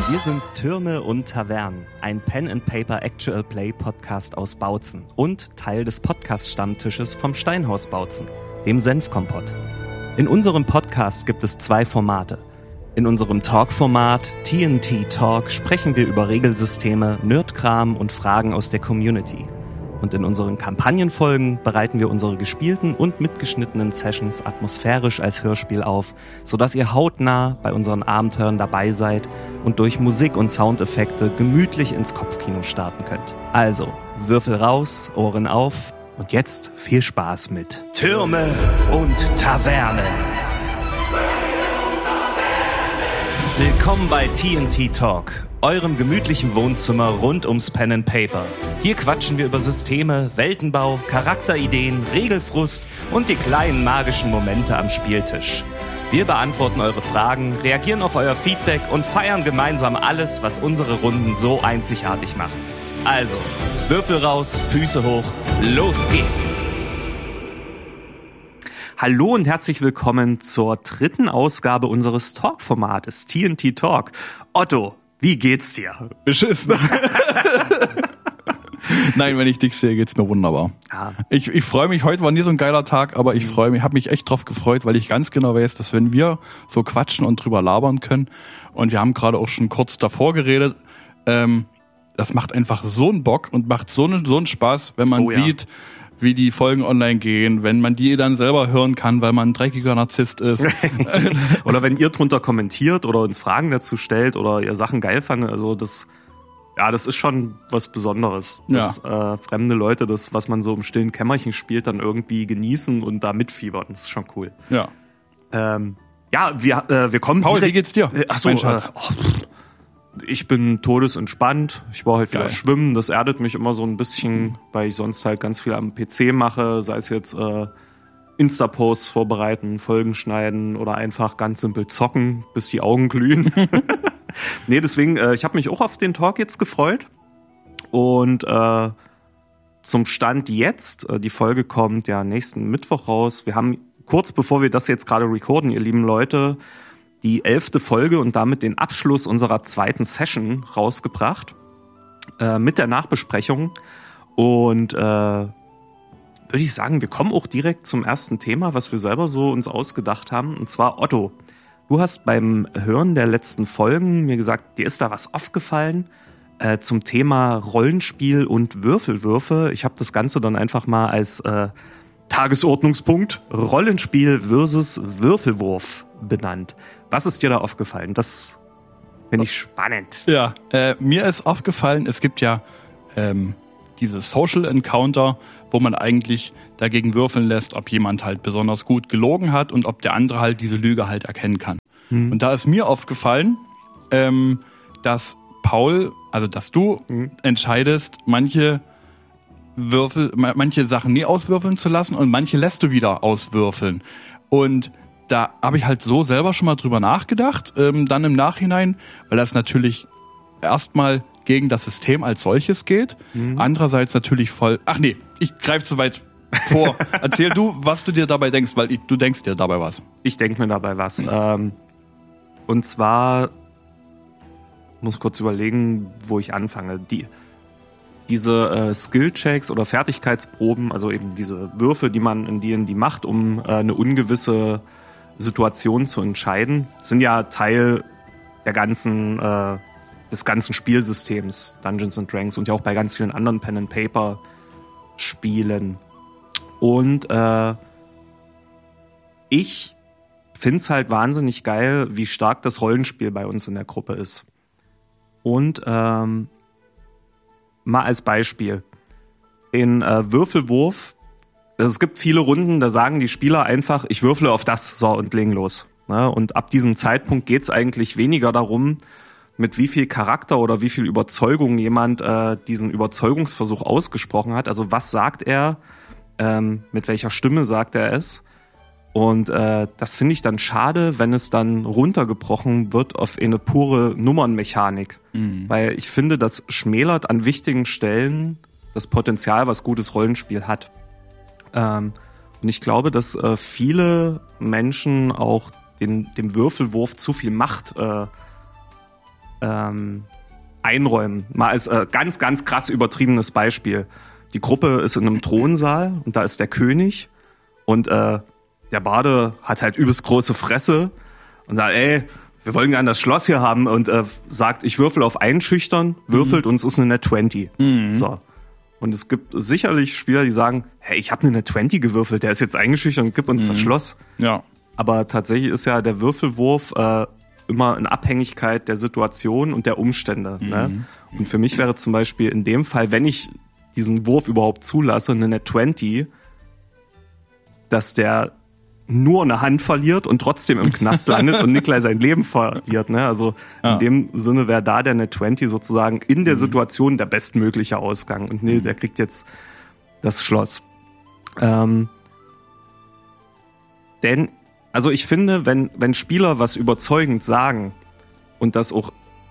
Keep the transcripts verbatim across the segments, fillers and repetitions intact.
Wir sind Türme und Tavernen, ein Pen-and-Paper-Actual-Play-Podcast aus Bautzen und Teil des Podcast-Stammtisches vom Steinhaus Bautzen, dem Senfkompott. In unserem Podcast gibt es zwei Formate. In unserem Talk-Format T N T Talk sprechen wir über Regelsysteme, Nerdkram und Fragen aus der Community. Und in unseren Kampagnenfolgen bereiten wir unsere gespielten und mitgeschnittenen Sessions atmosphärisch als Hörspiel auf, sodass ihr hautnah bei unseren Abenteuern dabei seid und durch Musik und Soundeffekte gemütlich ins Kopfkino starten könnt. Also, Würfel raus, Ohren auf und jetzt viel Spaß mit Türme und Tavernen. Willkommen bei T N T Talk, eurem gemütlichen Wohnzimmer rund ums Pen and Paper. Hier quatschen wir über Systeme, Weltenbau, Charakterideen, Regelfrust und die kleinen magischen Momente am Spieltisch. Wir beantworten eure Fragen, reagieren auf euer Feedback und feiern gemeinsam alles, was unsere Runden so einzigartig macht. Also, Würfel raus, Füße hoch, los geht's! Hallo und herzlich willkommen zur dritten Ausgabe unseres Talk-Formates T N T Talk. Otto, wie geht's dir? Beschissen. Nein, wenn ich dich sehe, geht's mir wunderbar. Ja. Ich, ich freue mich, heute war nie so ein geiler Tag, aber ich freue mich, habe mich echt drauf gefreut, weil ich ganz genau weiß, dass wenn wir so quatschen und drüber labern können, und wir haben gerade auch schon kurz davor geredet, ähm, das macht einfach so einen Bock und macht so einen, so einen Spaß, wenn man oh, ja. sieht, wie die Folgen online gehen, wenn man die dann selber hören kann, weil man ein dreckiger Narzisst ist. Oder wenn ihr drunter kommentiert oder uns Fragen dazu stellt oder ihr Sachen geil fandet. Also das, ja, das ist schon was Besonderes, dass ja. äh, fremde Leute das, was man so im stillen Kämmerchen spielt, dann irgendwie genießen und da mitfiebern. Das ist schon cool. Ja. Ähm, ja, wir, äh, wir kommen Paul, direkt, wie geht's dir? Äh, ach so, äh, oh, ich bin todesentspannt. Ich war heute Geil. wieder schwimmen. Das erdet mich immer so ein bisschen, weil ich sonst halt ganz viel am P C mache. Sei es jetzt äh, Insta-Posts vorbereiten, Folgen schneiden oder einfach ganz simpel zocken, bis die Augen glühen. Nee, deswegen, äh, ich habe mich auch auf den Talk jetzt gefreut. Und äh, zum Stand jetzt, äh, die Folge kommt ja nächsten Mittwoch raus. Wir haben kurz bevor wir das jetzt gerade recorden, ihr lieben Leute, die elfte Folge und damit den Abschluss unserer zweiten Session rausgebracht äh, mit der Nachbesprechung. Und äh, würde ich sagen, wir kommen auch direkt zum ersten Thema, was wir selber so uns ausgedacht haben. Und zwar, Otto, du hast beim Hören der letzten Folgen mir gesagt, dir ist da was aufgefallen äh, zum Thema Rollenspiel und Würfelwürfe. Ich habe das Ganze dann einfach mal als äh, Tagesordnungspunkt Rollenspiel versus Würfelwurf benannt. Was ist dir da aufgefallen? Das finde ich spannend. Ja, äh, mir ist aufgefallen, es gibt ja ähm, diese Social Encounter, wo man eigentlich dagegen würfeln lässt, ob jemand halt besonders gut gelogen hat und ob der andere halt diese Lüge halt erkennen kann. Hm. Und da ist mir aufgefallen, ähm, dass Paul, also dass du hm. entscheidest, manche Würfel, manche Sachen nie auswürfeln zu lassen und manche lässt du wieder auswürfeln. Und da habe ich halt so selber schon mal drüber nachgedacht, ähm, dann im Nachhinein, weil das natürlich erstmal gegen das System als solches geht. Mhm. Andererseits natürlich voll, ach nee, ich greife zu weit vor. Erzähl du, was du dir dabei denkst, weil ich, du denkst dir dabei was. Ich denke mir dabei was. Mhm. Ähm, und zwar, muss kurz überlegen, wo ich anfange. Die, diese äh, Skill-Checks oder Fertigkeitsproben, also eben diese Würfe, die man in D und D macht, um äh, eine ungewisse Situation zu entscheiden, sind ja Teil der ganzen, äh, des ganzen Spielsystems Dungeons and Dragons und ja auch bei ganz vielen anderen Pen and Paper Spielen. Und äh, ich find's halt wahnsinnig geil, wie stark das Rollenspiel bei uns in der Gruppe ist. Und ähm, mal als Beispiel. In äh, Würfelwurf, also es gibt viele Runden, da sagen die Spieler einfach, ich würfle auf das, so, und legen los. Ne? Und ab diesem Zeitpunkt geht's eigentlich weniger darum, mit wie viel Charakter oder wie viel Überzeugung jemand äh, diesen Überzeugungsversuch ausgesprochen hat. Also was sagt er, ähm, mit welcher Stimme sagt er es. Und äh, das finde ich dann schade, wenn es dann runtergebrochen wird auf eine pure Nummernmechanik. Mhm. Weil ich finde, das schmälert an wichtigen Stellen das Potenzial, was gutes Rollenspiel hat. Ähm, und ich glaube, dass äh, viele Menschen auch den, dem Würfelwurf zu viel Macht äh, ähm, einräumen. Mal als äh, ganz, ganz krass übertriebenes Beispiel. Die Gruppe ist in einem Thronsaal und da ist der König und äh, der Barde hat halt übelst große Fresse und sagt, ey, wir wollen gerne das Schloss hier haben und äh, sagt, ich würfel auf Einschüchtern, würfelt mhm. und es ist eine Net zwanzig. Mhm. So. Und es gibt sicherlich Spieler, die sagen, hey, ich habe eine Net zwanzig gewürfelt, der ist jetzt eingeschüchtert und gibt uns mhm. das Schloss. Ja. Aber tatsächlich ist ja der Würfelwurf äh, immer in Abhängigkeit der Situation und der Umstände. Mhm. Ne? Und für mich wäre zum Beispiel in dem Fall, wenn ich diesen Wurf überhaupt zulasse, eine Net zwanzig, dass der nur eine Hand verliert und trotzdem im Knast landet und Nikolai sein Leben verliert. Ne? Also ja. in dem Sinne wäre da der Net zwanzig sozusagen in der Situation der bestmögliche Ausgang. Und nee, der kriegt jetzt das Schloss. Ähm, denn, also ich finde, wenn, wenn Spieler was überzeugend sagen und das auch,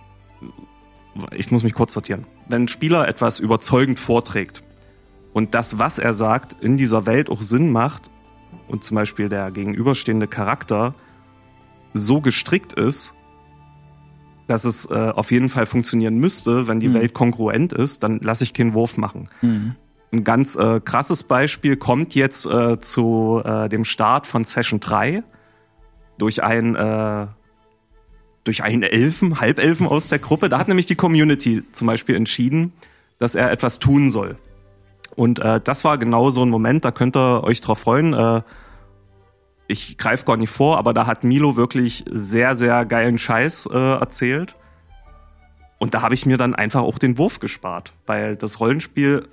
ich muss mich kurz sortieren, wenn ein Spieler etwas überzeugend vorträgt und das, was er sagt, in dieser Welt auch Sinn macht, und zum Beispiel der gegenüberstehende Charakter so gestrickt ist, dass es äh, auf jeden Fall funktionieren müsste, wenn die mhm. Welt kongruent ist, dann lasse ich keinen Wurf machen. Mhm. Ein ganz äh, krasses Beispiel kommt jetzt äh, zu äh, dem Start von Session drei durch einen, äh, durch einen Elfen, Halbelfen aus der Gruppe. Da hat nämlich die Community zum Beispiel entschieden, dass er etwas tun soll. Und äh, das war genau so ein Moment, da könnt ihr euch drauf freuen. Äh, ich greife gar nicht vor, aber da hat Milo wirklich sehr, sehr geilen Scheiß äh, erzählt. Und da habe ich mir dann einfach auch den Wurf gespart, weil das Rollenspiel,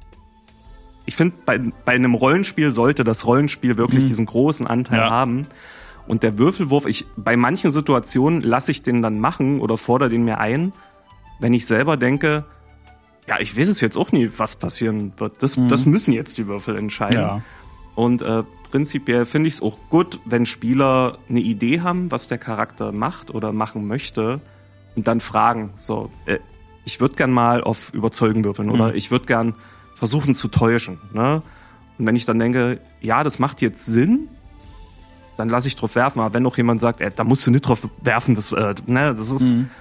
ich finde, bei, bei einem Rollenspiel sollte das Rollenspiel wirklich mhm. diesen großen Anteil ja. haben. Und der Würfelwurf, ich bei manchen Situationen lasse ich den dann machen oder fordere den mir ein, wenn ich selber denke, ja, ich weiß es jetzt auch nie, was passieren wird. Das, mhm. das müssen jetzt die Würfel entscheiden. Ja. Und äh, prinzipiell finde ich es auch gut, wenn Spieler eine Idee haben, was der Charakter macht oder machen möchte und dann fragen, so, äh, ich würde gern mal auf Überzeugen würfeln mhm. oder ich würde gern versuchen zu täuschen. Ne? Und wenn ich dann denke, ja, das macht jetzt Sinn, dann lasse ich drauf werfen. Aber wenn noch jemand sagt, ey, da musst du nicht drauf werfen, das, äh, ne, das ist... Mhm.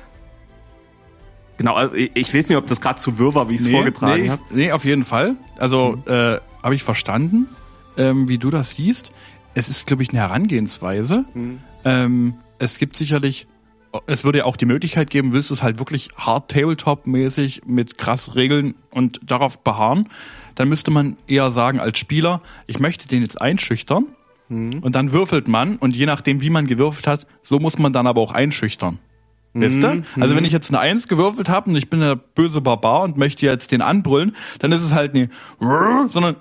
Genau, ich weiß nicht, ob das gerade zu wirr war, wie ich es nee, vorgetragen nee, habe. Nee, auf jeden Fall. Also mhm. äh, habe ich verstanden, ähm, wie du das siehst. Es ist, glaube ich, eine Herangehensweise. Mhm. Ähm, es gibt sicherlich, es würde ja auch die Möglichkeit geben, willst du es halt wirklich hard Tabletop-mäßig mit krass Regeln und darauf beharren, dann müsste man eher sagen als Spieler, ich möchte den jetzt einschüchtern mhm. und dann würfelt man und je nachdem, wie man gewürfelt hat, so muss man dann aber auch einschüchtern. Weißt du? Also wenn ich jetzt eine Eins gewürfelt habe und ich bin der böse Barbar und möchte jetzt den anbrüllen, dann ist es halt nie sondern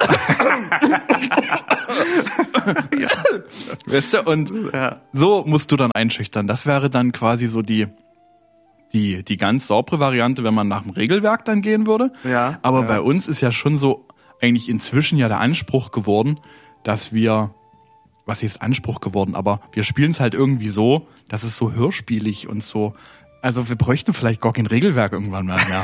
weißt du? Und ja. so musst du dann einschüchtern. Das wäre dann quasi so die die die ganz saubere Variante, wenn man nach dem Regelwerk dann gehen würde. Ja, Aber ja. bei uns ist ja schon so eigentlich inzwischen ja der Anspruch geworden, dass wir was ist Anspruch geworden, aber wir spielen es halt irgendwie so, dass es so hörspielig und so, also wir bräuchten vielleicht gar kein Regelwerk irgendwann mal mehr.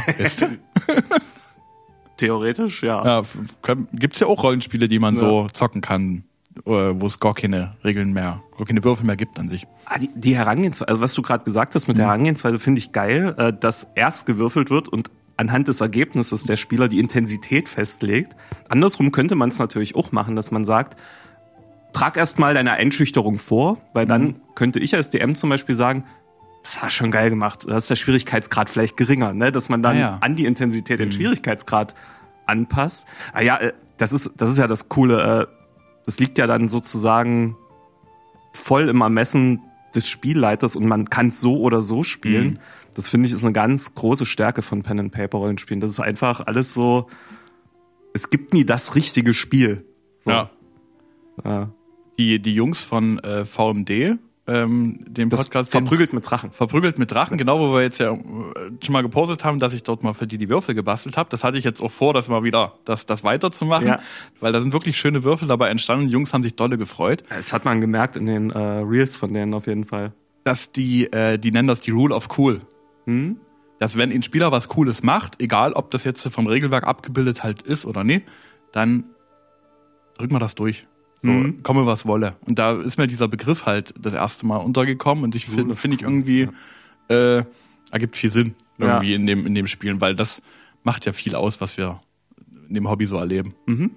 Theoretisch, ja. ja gibt's ja auch Rollenspiele, die man ja. so zocken kann, wo es gar keine Regeln mehr, gar keine Würfel mehr gibt an sich. Ah, die, die Herangehensweise, also was du gerade gesagt hast mit mhm. der Herangehensweise, finde ich geil, dass erst gewürfelt wird und anhand des Ergebnisses der Spieler die Intensität festlegt. Andersrum könnte man es natürlich auch machen, dass man sagt, trag erst mal deine Einschüchterung vor, weil dann mhm. könnte ich als D M zum Beispiel sagen, das hast du schon geil gemacht, da ist der Schwierigkeitsgrad vielleicht geringer, ne? Dass man dann ah, ja. an die Intensität den mhm. Schwierigkeitsgrad anpasst. Ah ja, das ist, das ist ja das Coole, das liegt ja dann sozusagen voll im Ermessen des Spielleiters und man kann es so oder so spielen. Mhm. Das finde ich ist eine ganz große Stärke von Pen-and-Paper-Rollenspielen. Das ist einfach alles so, es gibt nie das richtige Spiel. So. Ja. ja. Die, die Jungs von äh, V M D, ähm, dem das Podcast. Verprügelt mit Drachen. Verprügelt mit Drachen, genau, wo wir jetzt ja schon mal gepostet haben, dass ich dort mal für die die Würfel gebastelt habe. Das hatte ich jetzt auch vor, das mal wieder, das, das weiterzumachen, ja. weil da sind wirklich schöne Würfel dabei entstanden. Die Jungs haben sich dolle gefreut. Das hat man gemerkt in den äh, Reels von denen auf jeden Fall. Dass die, äh, die nennen das die Rule of Cool. Hm? Dass wenn ein Spieler was Cooles macht, egal ob das jetzt vom Regelwerk abgebildet halt ist oder nicht, dann drücken wir das durch. So, mhm. komme was wolle. Und da ist mir dieser Begriff halt das erste Mal untergekommen und ich finde, finde ich irgendwie, äh, ergibt viel Sinn irgendwie ja. in dem in dem Spielen, weil das macht ja viel aus, was wir in dem Hobby so erleben. Mhm.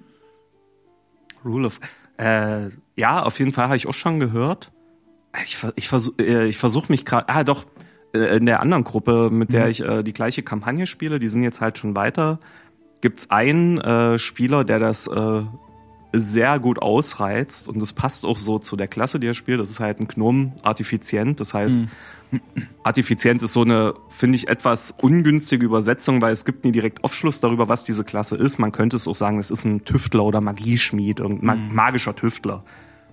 Rule of äh, ja, auf jeden Fall habe ich auch schon gehört. Ich, ich versuche ich versuch mich gerade, ah doch, in der anderen Gruppe, mit der mhm. ich äh, die gleiche Kampagne spiele, die sind jetzt halt schon weiter, gibt's einen äh, Spieler, der das äh, sehr gut ausreizt und das passt auch so zu der Klasse, die er spielt. Das ist halt ein Gnom Artifizient, das heißt, mhm. Artifizient ist so eine, finde ich, etwas ungünstige Übersetzung, weil es gibt nie direkt Aufschluss darüber, was diese Klasse ist. Man könnte es auch sagen, es ist ein Tüftler oder Magieschmied, irgendein mhm. magischer Tüftler.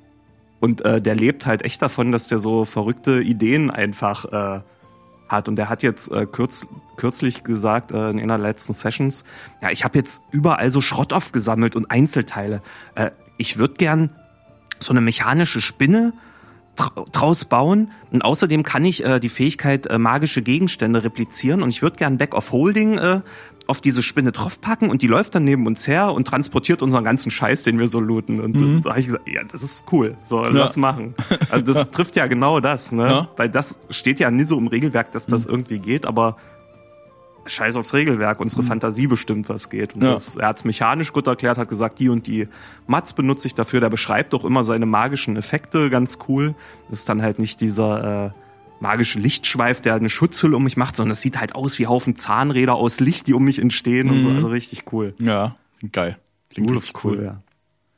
Und äh, der lebt halt echt davon, dass der so verrückte Ideen einfach äh, hat. Und der hat jetzt äh, kürz, kürzlich gesagt, äh, in einer der letzten Sessions, ja, ich habe jetzt überall so Schrott aufgesammelt und Einzelteile. Äh, ich würde gern so eine mechanische Spinne tra- draus bauen. Und außerdem kann ich äh, die Fähigkeit, äh, magische Gegenstände replizieren. Und ich würde gern Back of Holding äh, auf diese Spinne draufpacken und die läuft dann neben uns her und transportiert unseren ganzen Scheiß, den wir so looten. Und mhm. da habe ich gesagt, ja, das ist cool, so, ja. lass machen. Also das trifft ja genau das, ne? Ja. Weil das steht ja nie so im Regelwerk, dass das mhm. irgendwie geht, aber scheiß aufs Regelwerk, unsere mhm. Fantasie bestimmt, was geht. Und ja. das, er hat es mechanisch gut erklärt, hat gesagt, die und die Mats benutze ich dafür, der beschreibt doch immer seine magischen Effekte ganz cool. Das ist dann halt nicht dieser äh, magische Lichtschweif, der eine Schutzhülle um mich macht, sondern es sieht halt aus wie Haufen Zahnräder aus Licht, die um mich entstehen mhm. und so. Also richtig cool. Ja, geil. Klingt cool, cool, cool, ja.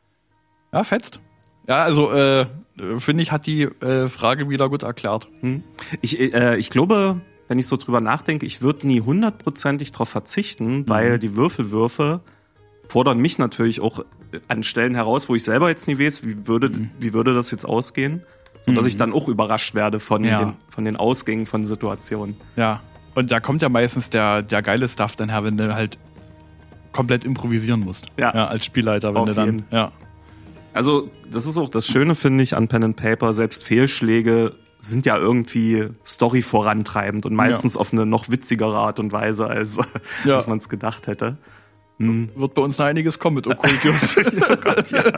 Ja, fetzt. Ja, also äh, finde ich, hat die äh, Frage wieder gut erklärt. Hm. Ich, äh, ich glaube, wenn ich so drüber nachdenke, ich würde nie hundertprozentig drauf verzichten, mhm. weil die Würfelwürfe fordern mich natürlich auch an Stellen heraus, wo ich selber jetzt nie weiß, wie würde, mhm. wie würde das jetzt ausgehen. So dass ich dann auch überrascht werde von, ja. den, von den Ausgängen von Situationen. Ja, und da kommt ja meistens der, der geile Stuff dann her, wenn du halt komplett improvisieren musst. Ja, ja als Spielleiter, wenn Auf du dann. Jeden. Ja. Also, das ist auch das Schöne, finde ich, an Pen and Paper. Selbst Fehlschläge sind ja irgendwie Story vorantreibend und meistens ja. auf eine noch witzigere Art und Weise, als, ja. als man es gedacht hätte. Hm. Wird bei uns noch einiges kommen mit Okkultius. Oh Gott, ja.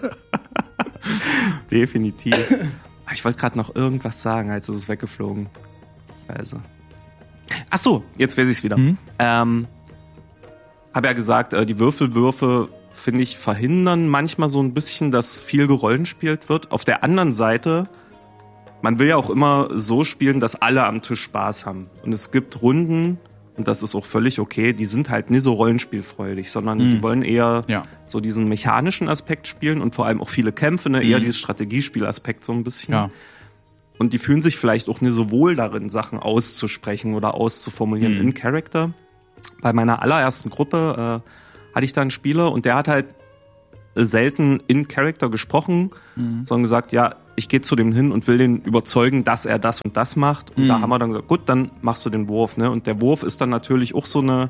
Definitiv. Ich wollte gerade noch irgendwas sagen, als ist es weggeflogen. Also. Ach so, jetzt weiß ich es wieder. Mhm. Ähm, habe ja gesagt, äh, die Würfelwürfe, finde ich, verhindern manchmal so ein bisschen, dass viel gerollenspielt wird. Auf der anderen Seite, man will ja auch immer so spielen, dass alle am Tisch Spaß haben. Und es gibt Runden, und das ist auch völlig okay, die sind halt nicht so rollenspielfreudig, sondern mhm. die wollen eher ja. so diesen mechanischen Aspekt spielen und vor allem auch viele Kämpfe, ne? Mhm. eher dieses Strategiespielaspekt so ein bisschen. Ja. Und die fühlen sich vielleicht auch nicht so wohl darin, Sachen auszusprechen oder auszuformulieren mhm. in Character. Bei meiner allerersten Gruppe äh, hatte ich da einen Spieler und der hat halt selten in Character gesprochen, mhm. sondern gesagt, ja, ich gehe zu dem hin und will den überzeugen, dass er das und das macht. Und mhm. da haben wir dann gesagt, gut, dann machst du den Wurf. Ne? Und der Wurf ist dann natürlich auch so eine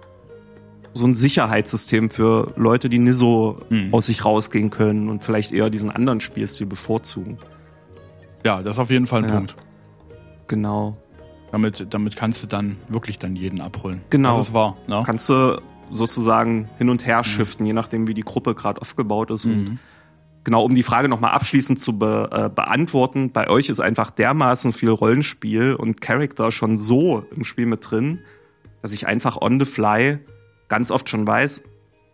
so ein Sicherheitssystem für Leute, die nicht so mhm. aus sich rausgehen können und vielleicht eher diesen anderen Spielstil bevorzugen. Ja, das ist auf jeden Fall ein ja. Punkt. Genau. Damit, damit kannst du dann wirklich dann jeden abholen. Genau. Das ist wahr. Ne? Kannst du sozusagen hin und her shiften, mhm. je nachdem, wie die Gruppe gerade aufgebaut ist. Mhm. Und genau, um die Frage nochmal abschließend zu be- äh, beantworten, bei euch ist einfach dermaßen viel Rollenspiel und Charakter schon so im Spiel mit drin, dass ich einfach on the fly ganz oft schon weiß,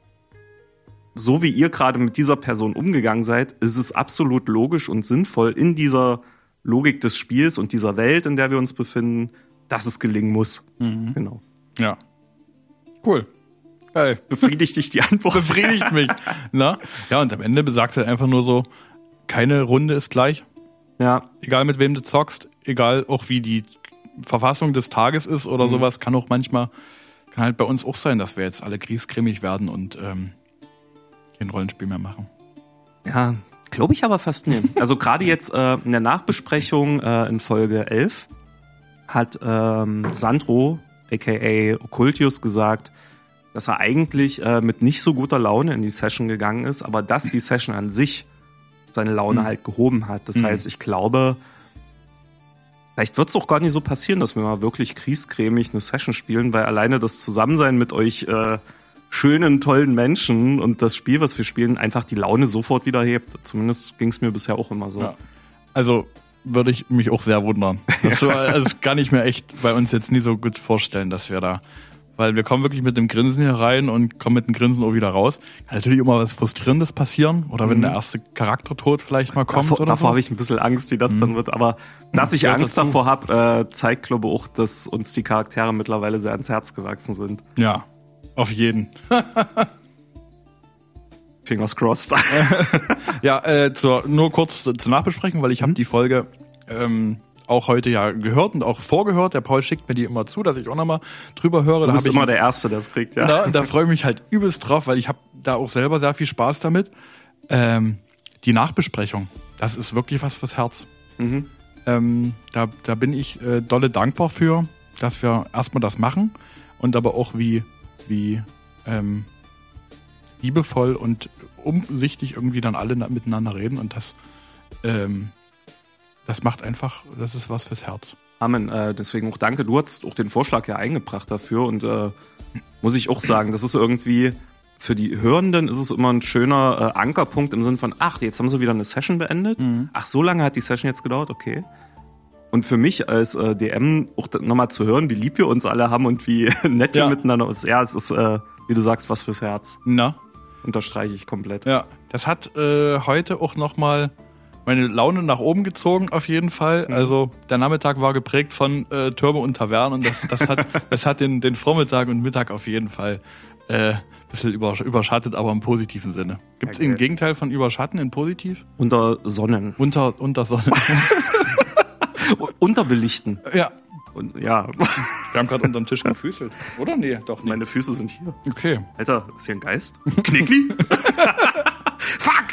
so wie ihr gerade mit dieser Person umgegangen seid, ist es absolut logisch und sinnvoll in dieser Logik des Spiels und dieser Welt, in der wir uns befinden, dass es gelingen muss. Mhm. Genau. Ja. Cool. Geil. Befriedigt dich die Antwort? Befriedigt mich. Na? Ja, und am Ende besagt er einfach nur so, keine Runde ist gleich. Ja. Egal mit wem du zockst, egal auch wie die Verfassung des Tages ist oder mhm. sowas, kann auch manchmal, kann halt bei uns auch sein, dass wir jetzt alle griesgrämig werden und ähm, kein Rollenspiel mehr machen. Ja, glaube ich aber fast nicht. Also gerade jetzt äh, in der Nachbesprechung äh, in Folge elf hat ähm, Sandro, aka Occultius, gesagt, dass er eigentlich äh, mit nicht so guter Laune in die Session gegangen ist, aber dass die Session an sich seine Laune mhm. halt gehoben hat. Das mhm. heißt, ich glaube, vielleicht wird es auch gar nicht so passieren, dass wir mal wirklich kriescremig eine Session spielen, weil alleine das Zusammensein mit euch äh, schönen, tollen Menschen und das Spiel, was wir spielen, einfach die Laune sofort wieder hebt. Zumindest ging es mir bisher auch immer so. Ja. Also würde ich mich auch sehr wundern. Das, so, also das kann ich mir echt bei uns jetzt nie so gut vorstellen, dass wir da, weil wir kommen wirklich mit dem Grinsen hier rein und kommen mit dem Grinsen auch wieder raus. Kann natürlich immer was Frustrierendes passieren oder wenn mhm. der erste Charaktertod vielleicht mal kommt davor, oder davor so. habe ich ein bisschen Angst, wie das mhm. dann wird, aber dass ich Angst dazu. davor habe, äh, zeigt glaube ich auch, dass uns die Charaktere mittlerweile sehr ans Herz gewachsen sind. Ja, auf jeden. Fingers crossed. ja, äh, zur, nur kurz zur Nachbesprechung, weil ich habe mhm. die Folge ähm, auch heute ja gehört und auch vorgehört. Der Paul schickt mir die immer zu, dass ich auch nochmal drüber höre. Du da bist ich immer der Erste, der es kriegt, ja. Na, und da freue ich mich halt übelst drauf, weil ich habe da auch selber sehr viel Spaß damit. Ähm, die Nachbesprechung, das ist wirklich was fürs Herz. Mhm. Ähm, da, da bin ich äh, dolle dankbar für, dass wir erstmal das machen und aber auch wie, wie ähm, liebevoll und umsichtig irgendwie dann alle miteinander reden und das ähm, das macht einfach, das ist was fürs Herz. Amen, äh, deswegen auch danke, du hast auch den Vorschlag ja eingebracht dafür und äh, muss ich auch sagen, das ist irgendwie, für die Hörenden ist es immer ein schöner äh, Ankerpunkt im Sinne von, ach, jetzt haben sie wieder eine Session beendet, mhm. ach, so lange hat die Session jetzt gedauert, okay. Und für mich als äh, D M auch nochmal zu hören, wie lieb wir uns alle haben und wie nett wir ja. miteinander sind, ja, es ist, äh, wie du sagst, was fürs Herz. Na? Unterstreiche ich komplett. Ja, das hat äh, heute auch nochmal meine Laune nach oben gezogen, auf jeden Fall. Mhm. Also der Nachmittag war geprägt von äh, Türme und Tavernen und das, das hat, das hat den, den Vormittag und Mittag auf jeden Fall äh, ein bisschen überschattet, aber im positiven Sinne. Gibt es okay. im Gegenteil von überschatten in positiv? Unter Sonnen. Unter, unter Sonnen. Unterbelichten. Ja. Und, ja. Wir haben gerade unterm Tisch gefüßelt. Oder? Nee, doch nicht. Meine Füße sind hier. Okay. Alter, ist hier ein Geist? Knickli? Fuck!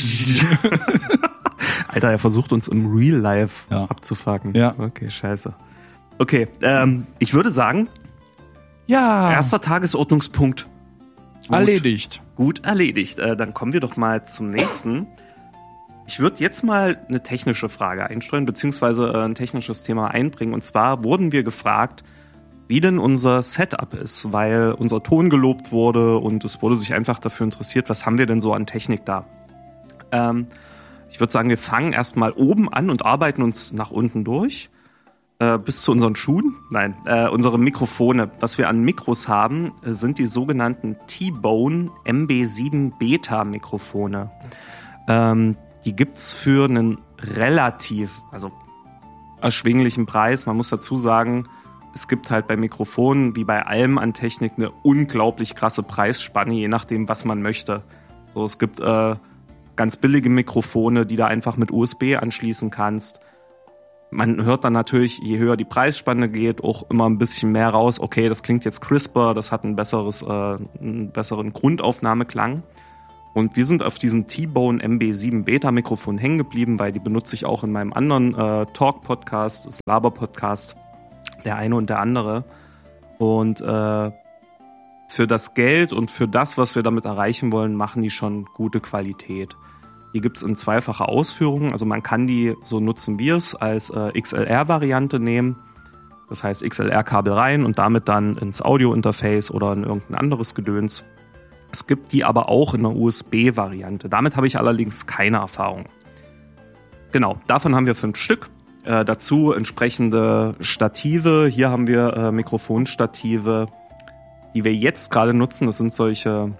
Alter, er versucht uns im Real Life ja. abzufucken. Ja. Okay, scheiße. Okay, ähm, ich würde sagen, ja. erster Tagesordnungspunkt. Gut, erledigt. Gut erledigt. Äh, dann kommen wir doch mal zum nächsten. Ich würde jetzt mal eine technische Frage einstreuen, beziehungsweise äh, ein technisches Thema einbringen. Und zwar wurden wir gefragt, wie denn unser Setup ist, weil unser Ton gelobt wurde und es wurde sich einfach dafür interessiert, was haben wir denn so an Technik da? Ähm, ich würde sagen, wir fangen erstmal oben an und arbeiten uns nach unten durch, äh, bis zu unseren Schuhen. Nein, äh, unsere Mikrofone. Was wir an Mikros haben, sind die sogenannten T-Bone M B sieben Beta Mikrofone. Ähm, die gibt's für einen relativ, also erschwinglichen Preis. Man muss dazu sagen, es gibt halt bei Mikrofonen, wie bei allem an Technik, eine unglaublich krasse Preisspanne, je nachdem, was man möchte. So, es gibt äh, ganz billige Mikrofone, die du einfach mit U S B anschließen kannst. Man hört dann natürlich, je höher die Preisspanne geht, auch immer ein bisschen mehr raus. Okay, das klingt jetzt crisper, das hat ein besseres, äh, einen besseren Grundaufnahmeklang. Und wir sind auf diesen T-Bone M B sieben Beta Mikrofon hängen geblieben, weil die benutze ich auch in meinem anderen äh, Talk-Podcast, das Laber-Podcast, der eine und der andere. Und äh, für das Geld und für das, was wir damit erreichen wollen, machen die schon gute Qualität. Die gibt's in zweifacher Ausführung. Also man kann die, so nutzen wir es, als äh, X L R-Variante nehmen. Das heißt X L R-Kabel rein und damit dann ins Audio-Interface oder in irgendein anderes Gedöns. Es gibt die aber auch in einer U S B-Variante. Damit habe ich allerdings keine Erfahrung. Genau, davon haben wir fünf Stück. Äh, dazu entsprechende Stative. Hier haben wir äh, Mikrofonstative, die wir jetzt gerade nutzen. Das sind solche...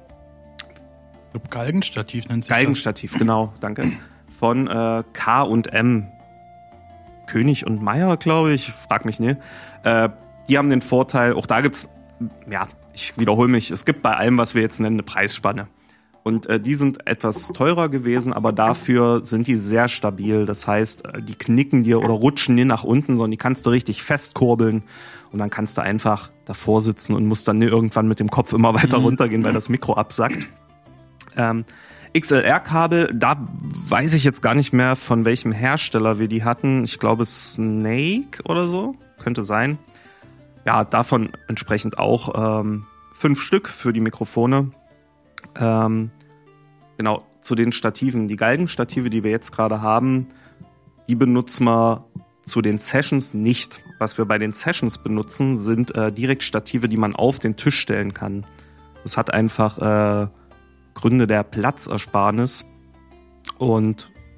Galgenstativ nennt sich das. Galgenstativ, genau, danke. Von äh, K und M. König und Meier, glaube ich. Frag mich nicht. Äh, die haben den Vorteil, auch da gibt's, ja, ich wiederhole mich, es gibt bei allem, was wir jetzt nennen, eine Preisspanne. Und äh, die sind etwas teurer gewesen, aber dafür sind die sehr stabil. Das heißt, äh, die knicken dir oder rutschen dir nach unten, sondern die kannst du richtig festkurbeln. Und dann kannst du einfach davor sitzen und musst dann irgendwann mit dem Kopf immer weiter mhm. runtergehen, weil das Mikro absackt. Ähm, X L R-Kabel, da weiß ich jetzt gar nicht mehr, von welchem Hersteller wir die hatten. Ich glaube Snake oder so, könnte sein. Ja, davon entsprechend auch ähm, fünf Stück für die Mikrofone. Ähm, genau, zu den Stativen. Die Galgenstative, die wir jetzt gerade haben, die benutzen wir zu den Sessions nicht. Was wir bei den Sessions benutzen, sind äh, direkt Stative, die man auf den Tisch stellen kann. Das hat einfach äh, Gründe der Platzersparnis und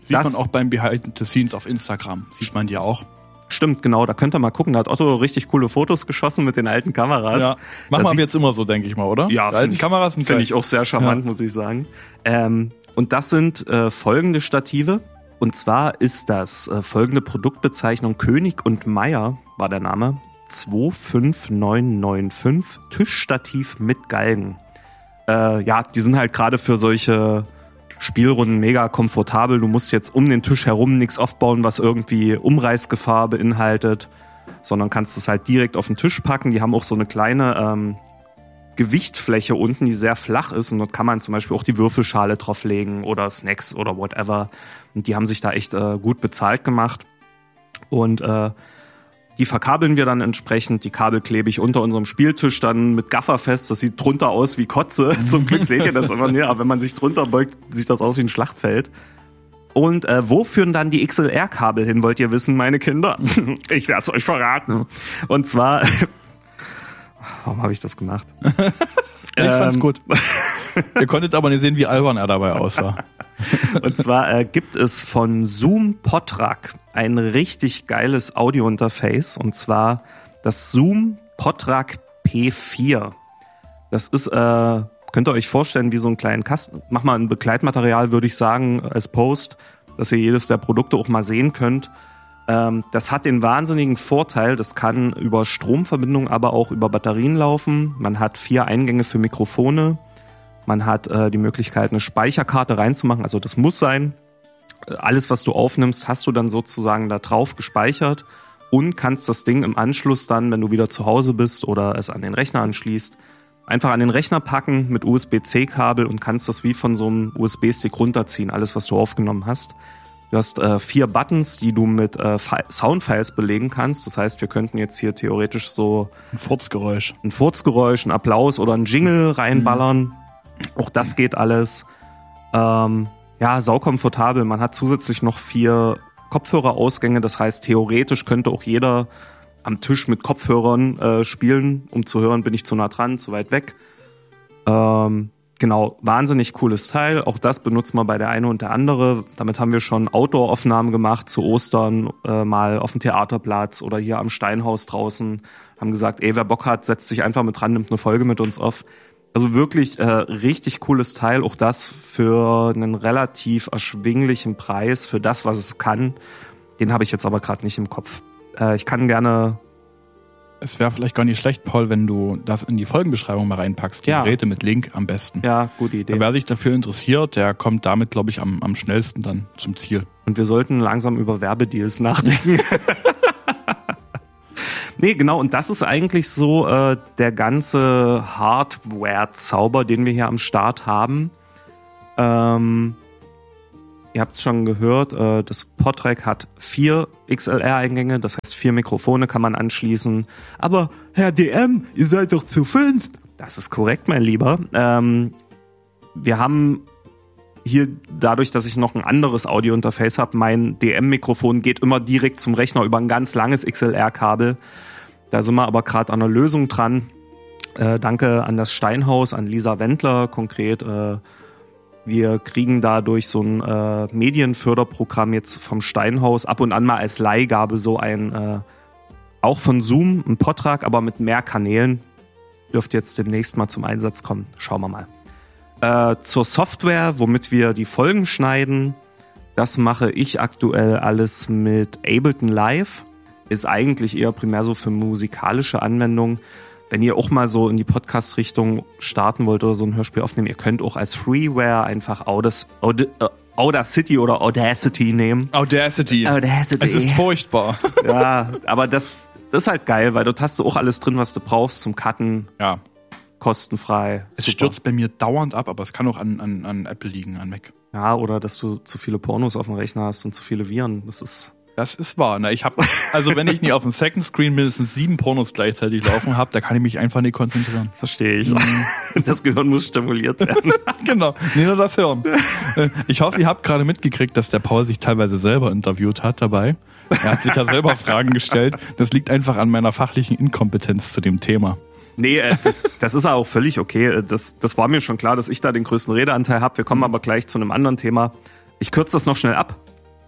Sieht das, man auch beim Behind the Scenes auf Instagram. Sieht man die auch. Stimmt, genau. Da könnt ihr mal gucken. Da hat Otto richtig coole Fotos geschossen mit den alten Kameras. Ja. Machen wir jetzt immer so, denke ich mal, oder? Ja, die alten ich, Kameras sind finde ich auch sehr charmant, ja. muss ich sagen. Ähm, und das sind äh, folgende Stative. Und zwar ist das äh, folgende Produktbezeichnung König und Meier, war der Name, zwei fünf neun neun fünf, Tischstativ mit Galgen. Äh, ja, die sind halt gerade für solche Spielrunden mega komfortabel. Du musst jetzt um den Tisch herum nichts aufbauen, was irgendwie Umreißgefahr beinhaltet, sondern kannst es halt direkt auf den Tisch packen. Die haben auch so eine kleine ähm, Gewichtsfläche unten, die sehr flach ist, und dort kann man zum Beispiel auch die Würfelschale drauflegen oder Snacks oder whatever. Und die haben sich da echt äh, gut bezahlt gemacht. Und äh, die verkabeln wir dann entsprechend. Die Kabel klebe ich unter unserem Spieltisch dann mit Gaffer fest. Das sieht drunter aus wie Kotze. Zum Glück seht ihr das immer nicht. Aber wenn man sich drunter beugt, sieht das aus wie ein Schlachtfeld. Und äh, wo führen dann die X L R-Kabel hin, wollt ihr wissen, meine Kinder? Ich werde es euch verraten. Und zwar... Warum habe ich das gemacht? Ich fand's ähm, gut. Ihr konntet aber nicht sehen, wie albern er dabei aussah. Und zwar äh, gibt es von Zoom Podtrac ein richtig geiles Audio-Interface, und zwar das Zoom Podtrac P vier. Das ist, äh, könnt ihr euch vorstellen, wie so einen kleinen Kasten. Mach mal ein Begleitmaterial, würde ich sagen, als Post, dass ihr jedes der Produkte auch mal sehen könnt. Ähm, das hat den wahnsinnigen Vorteil, das kann über Stromverbindung, aber auch über Batterien laufen. Man hat vier Eingänge für Mikrofone. Man hat äh, die Möglichkeit, eine Speicherkarte reinzumachen, also das muss sein. Alles, was du aufnimmst, hast du dann sozusagen da drauf gespeichert und kannst das Ding im Anschluss dann, wenn du wieder zu Hause bist oder es an den Rechner anschließt, einfach an den Rechner packen mit U S B C Kabel und kannst das wie von so einem U S B-Stick runterziehen, alles, was du aufgenommen hast. Du hast äh, vier Buttons, die du mit äh, Soundfiles belegen kannst. Das heißt, wir könnten jetzt hier theoretisch so ein Furzgeräusch, ein Furzgeräusch, ein Applaus oder ein Jingle reinballern. Mhm. Auch das geht alles. Ähm, ja, saukomfortabel. Man hat zusätzlich noch vier Kopfhörerausgänge. Das heißt, theoretisch könnte auch jeder am Tisch mit Kopfhörern äh, spielen, um zu hören, bin ich zu nah dran, zu weit weg. Ähm, genau, wahnsinnig cooles Teil. Auch das benutzt man bei der eine und der andere. Damit haben wir schon Outdoor-Aufnahmen gemacht zu Ostern, äh, mal auf dem Theaterplatz oder hier am Steinhaus draußen. Haben gesagt, ey, wer Bock hat, setzt sich einfach mit dran, nimmt eine Folge mit uns auf. Also wirklich äh, richtig cooles Teil, auch das für einen relativ erschwinglichen Preis, für das, was es kann. Den habe ich jetzt aber gerade nicht im Kopf. Äh, ich kann gerne... Es wäre vielleicht gar nicht schlecht, Paul, wenn du das in die Folgenbeschreibung mal reinpackst. Die ja. Geräte mit Link am besten. Ja, gute Idee. Wer sich dafür interessiert, der kommt damit, glaube ich, am, am schnellsten dann zum Ziel. Und wir sollten langsam über Werbedeals nachdenken. Nee, genau, und das ist eigentlich so äh, der ganze Hardware-Zauber, den wir hier am Start haben. Ähm, ihr habt es schon gehört, äh, das Podtrac hat vier X L R-Eingänge, das heißt vier Mikrofone kann man anschließen. Aber Herr D M, ihr seid doch zu fünft. Das ist korrekt, mein Lieber. Ähm, wir haben hier, dadurch, dass ich noch ein anderes Audio-Interface habe, mein D M-Mikrofon geht immer direkt zum Rechner über ein ganz langes X L R-Kabel. Da sind wir aber gerade an einer Lösung dran. Äh, danke an das Steinhaus, an Lisa Wendler konkret. Äh, wir kriegen dadurch so ein äh, Medienförderprogramm jetzt vom Steinhaus ab und an mal als Leihgabe so ein, äh, auch von Zoom, ein Podtrac, aber mit mehr Kanälen. Dürfte jetzt demnächst mal zum Einsatz kommen. Schauen wir mal. Äh, zur Software, womit wir die Folgen schneiden, das mache ich aktuell alles mit Ableton Live. Ist eigentlich eher primär so für musikalische Anwendungen. Wenn ihr auch mal so in die Podcast-Richtung starten wollt oder so ein Hörspiel aufnehmen, ihr könnt auch als Freeware einfach Audas, Aud- uh, Audacity oder Audacity nehmen. Audacity. Audacity. Es ist furchtbar. Ja, aber das, das ist halt geil, weil dort hast du auch alles drin, was du brauchst zum Cutten. Ja. Kostenfrei. Es super. Stürzt bei mir dauernd ab, aber es kann auch an, an, an Apple liegen, an Mac. Ja, oder dass du zu viele Pornos auf dem Rechner hast und zu viele Viren. Das ist... Das ist wahr. Ne? Ich hab, also wenn ich nicht auf dem Second Screen mindestens sieben Pornos gleichzeitig laufen habe, da kann ich mich einfach nicht konzentrieren. Verstehe ich. Das Gehirn muss stimuliert werden. Genau, nicht nur das Hirn. Ich hoffe, ihr habt gerade mitgekriegt, dass der Paul sich teilweise selber interviewt hat dabei. Er hat sich ja selber Fragen gestellt. Das liegt einfach an meiner fachlichen Inkompetenz zu dem Thema. Nee, äh, das, das ist auch völlig okay. Das, das war mir schon klar, dass ich da den größten Redeanteil habe. Wir kommen aber gleich zu einem anderen Thema. Ich kürze das noch schnell ab.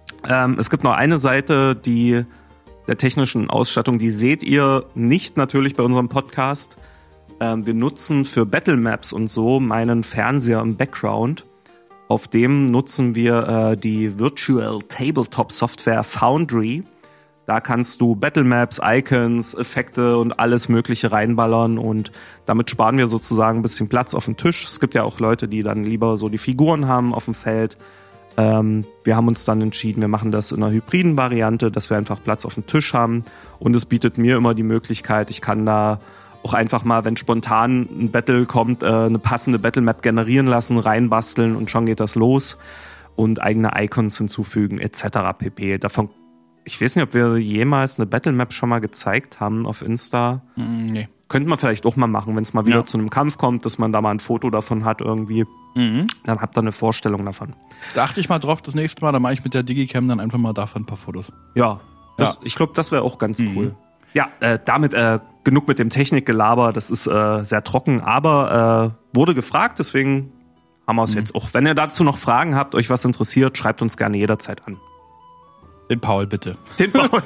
Ähm, es gibt noch eine Seite, die der technischen Ausstattung, die seht ihr nicht natürlich bei unserem Podcast. Ähm, wir nutzen für Battle Maps und so meinen Fernseher im Background. Auf dem nutzen wir äh, die Virtual Tabletop Software Foundry. Da kannst du Battle Maps, Icons, Effekte und alles Mögliche reinballern und damit sparen wir sozusagen ein bisschen Platz auf dem Tisch. Es gibt ja auch Leute, die dann lieber so die Figuren haben auf dem Feld. Ähm, wir haben uns dann entschieden, wir machen das in einer hybriden Variante, dass wir einfach Platz auf dem Tisch haben und es bietet mir immer die Möglichkeit, ich kann da auch einfach mal, wenn spontan ein Battle kommt, äh, eine passende Battle Map generieren lassen, reinbasteln und schon geht das los und eigene Icons hinzufügen et cetera pp. Davon, ich weiß nicht, ob wir jemals eine Battle Map schon mal gezeigt haben auf Insta. Mm, nee. Könnte man vielleicht auch mal machen, wenn es mal wieder Ja. zu einem Kampf kommt, dass man da mal ein Foto davon hat irgendwie. Mhm. Dann habt ihr eine Vorstellung davon. Da achte ich mal drauf das nächste Mal, dann mache ich mit der Digicam dann einfach mal davon ein paar Fotos. Ja, das, Ja. ich glaube, das wäre auch ganz Mhm. cool. Ja, äh, damit äh, genug mit dem Technikgelaber. Das ist äh, sehr trocken, aber äh, wurde gefragt, deswegen haben wir es Mhm. jetzt auch. Wenn ihr dazu noch Fragen habt, euch was interessiert, schreibt uns gerne jederzeit an. Den Paul, bitte. Den Bau.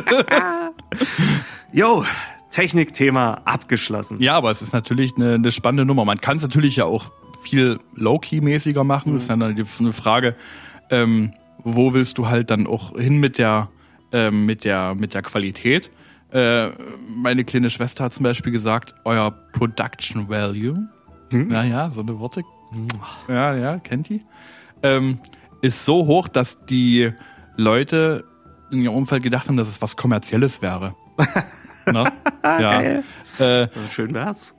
Jo, Technikthema abgeschlossen. Ja, aber es ist natürlich eine, eine spannende Nummer. Man kann es natürlich ja auch viel low-key-mäßiger machen. Das ist dann die- eine Frage, ähm, wo willst du halt dann auch hin mit der, ähm, mit der, mit der Qualität? Äh, meine kleine Schwester hat zum Beispiel gesagt, euer Production Value, Hm? ja, ja, so eine Worte, ja, ja, kennt die, ähm, ist so hoch, dass die Leute in ihrem Umfeld gedacht haben, dass es was Kommerzielles wäre. Na? Ja. Geil. Äh, Schön wär's.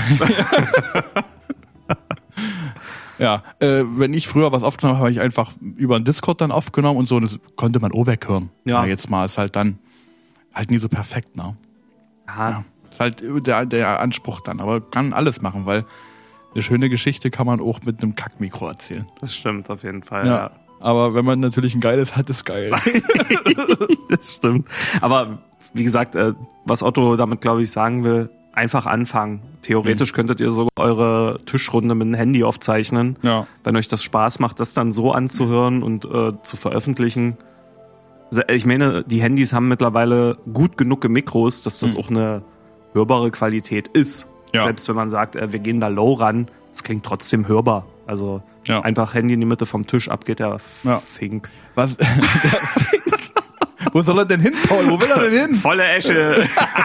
Ja, äh, wenn ich früher was aufgenommen habe, habe ich einfach über einen Discord dann aufgenommen und so, und das konnte man auch weghören. Ja. Ja, jetzt mal ist halt dann halt nie so perfekt, ne? Aha. Ja. Ist halt der, der Anspruch dann, aber kann alles machen, weil eine schöne Geschichte kann man auch mit einem Kackmikro erzählen. Das stimmt auf jeden Fall. Ja. Ja. Aber wenn man natürlich ein geiles hat, ist geil. Das stimmt. Aber wie gesagt, äh, was Otto damit, glaube ich, sagen will, einfach anfangen. Theoretisch mhm. könntet ihr sogar eure Tischrunde mit dem Handy aufzeichnen. Ja. Wenn euch das Spaß macht, das dann so anzuhören und äh, zu veröffentlichen. Ich meine, die Handys haben mittlerweile gut genug Mikros, dass das mhm. auch eine hörbare Qualität ist. Ja. Selbst wenn man sagt, äh, wir gehen da low ran, es klingt trotzdem hörbar. Also Ja. einfach Handy in die Mitte vom Tisch, ab geht der Ja. Fink. Was? Wo soll er denn hin, Paul? Wo will er denn hin? Volle Esche.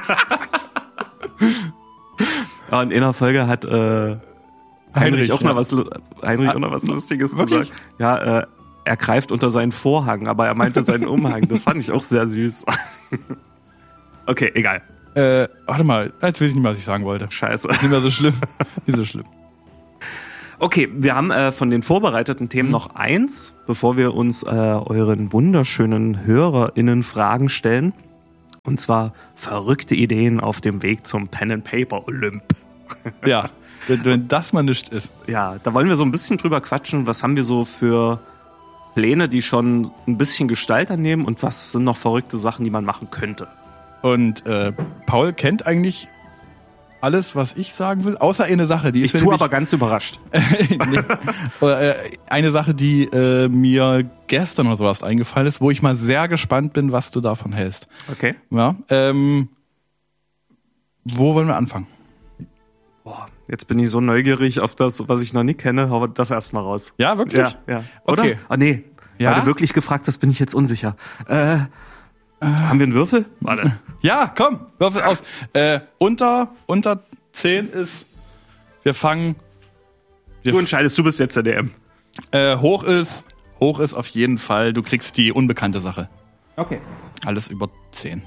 Ja, in einer Folge hat äh, Heinrich, Heinrich, auch ja. noch was, Lu- Heinrich Ah, auch noch was Lustiges wirklich? gesagt. Ja, äh, er greift unter seinen Vorhang, aber er meinte seinen Umhang. Das fand ich auch sehr süß. Okay, egal. Äh, warte mal, jetzt weiß ich nicht mehr, was ich sagen wollte. Scheiße. Nicht mehr so schlimm. Nicht so schlimm. Okay, wir haben äh, von den vorbereiteten Themen Mhm. noch eins, bevor wir uns äh, euren wunderschönen HörerInnen Fragen stellen. Und zwar verrückte Ideen auf dem Weg zum Pen-and-Paper-Olymp. Ja, wenn, wenn das mal nicht ist. Ja, da wollen wir so ein bisschen drüber quatschen. Was haben wir so für Pläne, die schon ein bisschen Gestalt annehmen und was sind noch verrückte Sachen, die man machen könnte? Und äh, Paul kennt eigentlich alles, was ich sagen will, außer eine Sache, die Ich ist tue nämlich- aber ganz überrascht. nee. äh, eine Sache, die äh, mir gestern oder sowas eingefallen ist, wo ich mal sehr gespannt bin, was du davon hältst. Okay. Ja, ähm, wo wollen wir anfangen? Boah, jetzt bin ich so neugierig auf das, was ich noch nie kenne. Hau das erstmal raus. Ja, wirklich? Ja, ja. Oder? Okay. Ah, nee. Ja? Weil du wirklich gefragt hast, bin ich jetzt unsicher. Äh, haben wir einen Würfel? Warte. Ja, komm, Würfel aus. Äh, unter, unter zehn ist, wir fangen, wir Du entscheidest, du bist jetzt der D M. äh, hoch ist, hoch ist auf jeden Fall, du kriegst die unbekannte Sache. Okay. Alles über zehn.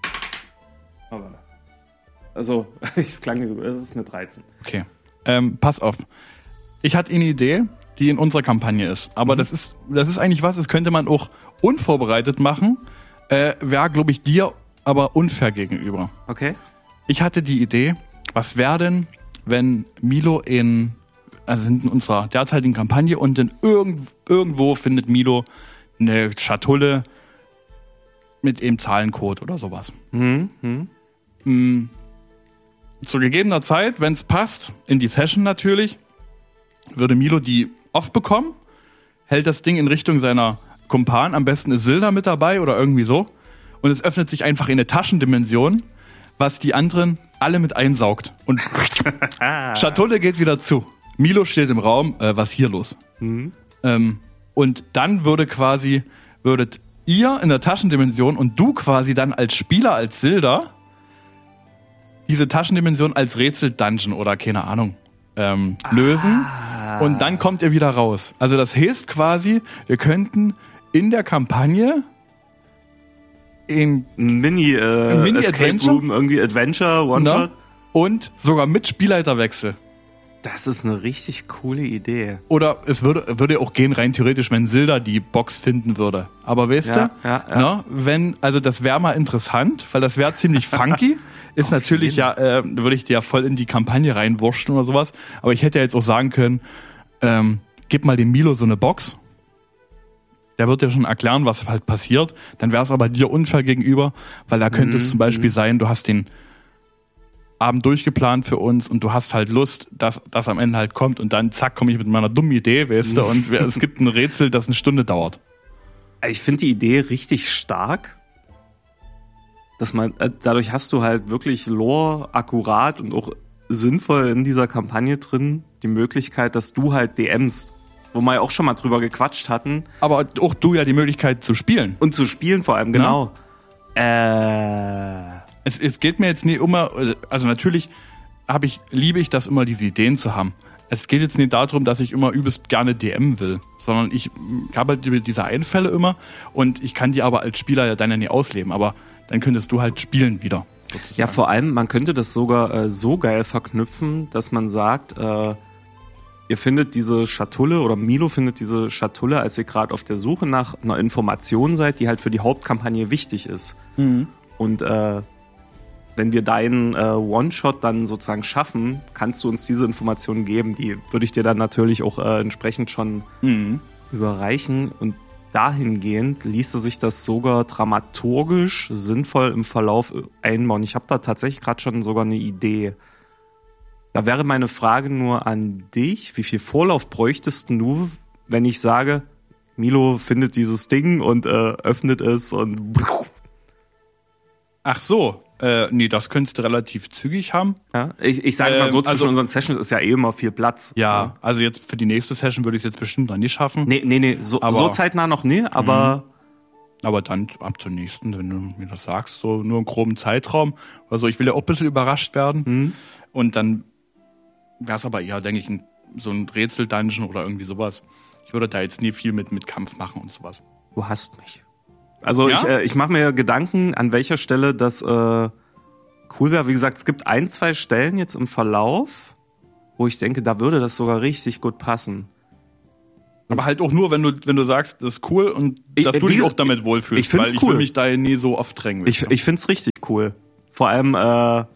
Also, es klang, es ist eine dreizehn. Okay. Ähm, pass auf. Ich hatte eine Idee, die in unserer Kampagne ist. Aber Mhm. das ist, das ist eigentlich was, das könnte man auch unvorbereitet machen. Äh, wäre, glaube ich, dir aber unfair gegenüber. Okay. Ich hatte die Idee, was wäre denn, wenn Milo in, also in unserer derzeitigen Kampagne und in irgend, irgendwo findet Milo eine Schatulle mit eben Zahlencode oder sowas. Mhm. Mhm. Mm, Zu gegebener Zeit, wenn es passt, in die Session natürlich, würde Milo die off bekommen, hält das Ding in Richtung seiner Kumpan, am besten ist Silda mit dabei oder irgendwie so. Und es öffnet sich einfach in eine Taschendimension, was die anderen alle mit einsaugt. Und Schatulle geht wieder zu. Milo steht im Raum, äh, was ist hier los? Mhm. Ähm, und dann würde quasi, würdet ihr in der Taschendimension und du quasi dann als Spieler, als Silda, diese Taschendimension als Rätsel-Dungeon oder keine Ahnung ähm, lösen. Ah. Und dann kommt ihr wieder raus. Also das heißt quasi, wir könnten in der Kampagne in Mini, äh, Mini Escape Adventure? Room, irgendwie Adventure, One-Shot. Und sogar mit Spielleiterwechsel. Das ist eine richtig coole Idee. Oder es würde, würde auch gehen rein theoretisch, wenn Silda die Box finden würde. Aber weißt Ja, du, ja, ja. ne, wenn, also das wäre mal interessant, weil das wäre ziemlich funky. Ist natürlich ja, äh, würde ich dir ja voll in die Kampagne reinwurschen oder sowas. Aber ich hätte ja jetzt auch sagen können, ähm, gib mal dem Milo so eine Box. Der wird dir schon erklären, was halt passiert. Dann wäre es aber dir unfair gegenüber, weil da könnte es Mhm, zum Beispiel sein, du hast den Abend durchgeplant für uns und du hast halt Lust, dass das am Ende halt kommt und dann zack, komme ich mit meiner dummen Idee, weißt du, und wir- es gibt ein Rätsel, das eine Stunde dauert. Ich finde die Idee richtig stark. Dass man, also dadurch hast du halt wirklich Lore akkurat und auch sinnvoll in dieser Kampagne drin die Möglichkeit, dass du halt D Mst, wo wir ja auch schon mal drüber gequatscht hatten. Aber auch du ja die Möglichkeit zu spielen. Und zu spielen vor allem, genau. Äh. Es, es geht mir jetzt nicht immer, also natürlich habe ich, liebe ich das immer, diese Ideen zu haben. Es geht jetzt nicht darum, dass ich immer übelst gerne D M will, sondern ich habe halt diese Einfälle immer und ich kann die aber als Spieler ja dann ja nie ausleben, aber dann könntest du halt spielen wieder. Sozusagen. Ja, vor allem, man könnte das sogar äh, so geil verknüpfen, dass man sagt, äh, ihr findet diese Schatulle oder Milo findet diese Schatulle, als ihr gerade auf der Suche nach einer Information seid, die halt für die Hauptkampagne wichtig ist. Mhm. Und äh, wenn wir deinen äh, One-Shot dann sozusagen schaffen, kannst du uns diese Informationen geben. Die würde ich dir dann natürlich auch äh, entsprechend schon Mhm. überreichen. Und dahingehend ließe sich das sogar dramaturgisch sinnvoll im Verlauf einbauen. Ich habe da tatsächlich gerade schon sogar eine Idee. Da wäre meine Frage nur an dich. Wie viel Vorlauf bräuchtest du, wenn ich sage, Milo findet dieses Ding und äh, öffnet es und... Ach so, äh, nee, das könntest du relativ zügig haben. Ja, ich, ich sage mal so, Ähm, zwischen also- unseren Sessions ist ja eh immer viel Platz. Ja, also jetzt für die nächste Session würde ich es jetzt bestimmt noch nicht schaffen. Nee, nee, nee, so, Aber- so zeitnah noch nie, aber Aber dann ab zur nächsten, wenn du mir das sagst, so nur im groben Zeitraum. Also ich will ja auch ein bisschen überrascht werden. hm, Und dann wäre es aber eher, denke ich, ein, so ein Rätsel-Dungeon oder irgendwie sowas. Ich würde da jetzt nie viel mit, mit Kampf machen und sowas. du hast mich. Also Ja? ich, äh, ich mache mir Gedanken, an welcher Stelle das äh, cool wäre. Wie gesagt, es gibt ein, zwei Stellen jetzt im Verlauf, wo ich denke, da würde das sogar richtig gut passen. Aber halt auch nur, wenn du, wenn du sagst, das ist cool und Ich- dass du wie dich auch gesagt, damit wohlfühlst. ich find's weil ich cool. will mich da nie so oft drängen. Ich, weißt du? ich finde es richtig cool. Vor allem äh, ha-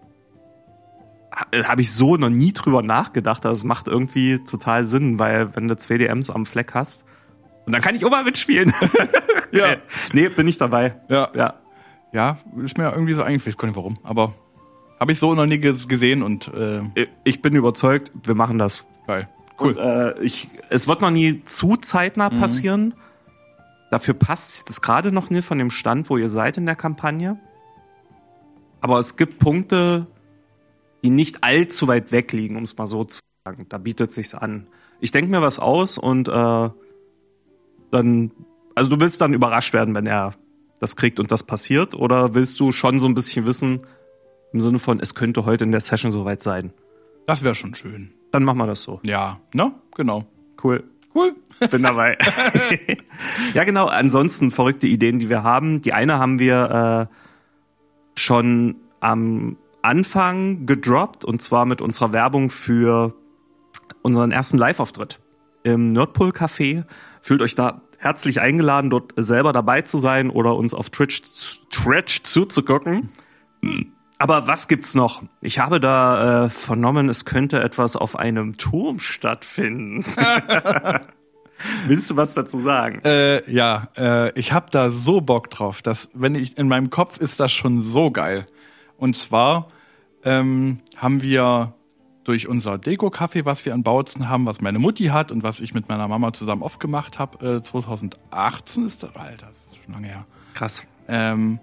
habe ich so noch nie drüber nachgedacht. Das macht irgendwie total Sinn, weil wenn du zwei D Ms am Fleck hast, und dann kann ich auch mal mitspielen. Ja. Nee, bin ich dabei. Ja. Ja. Ja, ist mir irgendwie so eingefallen, ich weiß gar nicht warum. Aber habe ich so noch nie ges- gesehen und äh, Ich bin überzeugt, wir machen das. geil. Cool. Und, äh, ich, es wird noch nie zu zeitnah Mhm. passieren. Dafür passt das gerade noch nicht von dem Stand, wo ihr seid in der Kampagne. Aber es gibt Punkte, die nicht allzu weit weg liegen, um es mal so zu sagen. Da bietet sich's an. Ich denke mir was aus und äh, dann, also du willst dann überrascht werden, wenn er das kriegt und das passiert, oder willst du schon so ein bisschen wissen, im Sinne von, es könnte heute in der Session soweit sein? Das wäre schon schön. Dann machen wir das so. Ja, ne? Genau. Cool. Cool. Bin dabei. Ja, genau. Ansonsten verrückte Ideen, die wir haben. Die eine haben wir äh, schon am Anfang gedroppt, und zwar mit unserer Werbung für unseren ersten Live-Auftritt im Nerdpool Café. Fühlt euch da herzlich eingeladen, dort selber dabei zu sein oder uns auf Twitch, Twitch zuzugucken. Aber was gibt's noch? Ich habe da äh, vernommen, es könnte etwas auf einem Turm stattfinden. Willst du was dazu sagen? Äh, ja, äh, ich habe da so Bock drauf, dass wenn ich in meinem Kopf ist das schon so geil. Und zwar ähm, haben wir durch unser Deko-Café, was wir in Bautzen haben, was meine Mutti hat und was ich mit meiner Mama zusammen oft gemacht habe, äh, zwanzig achtzehn ist das, Alter, das ist schon lange her. Krass. Ähm,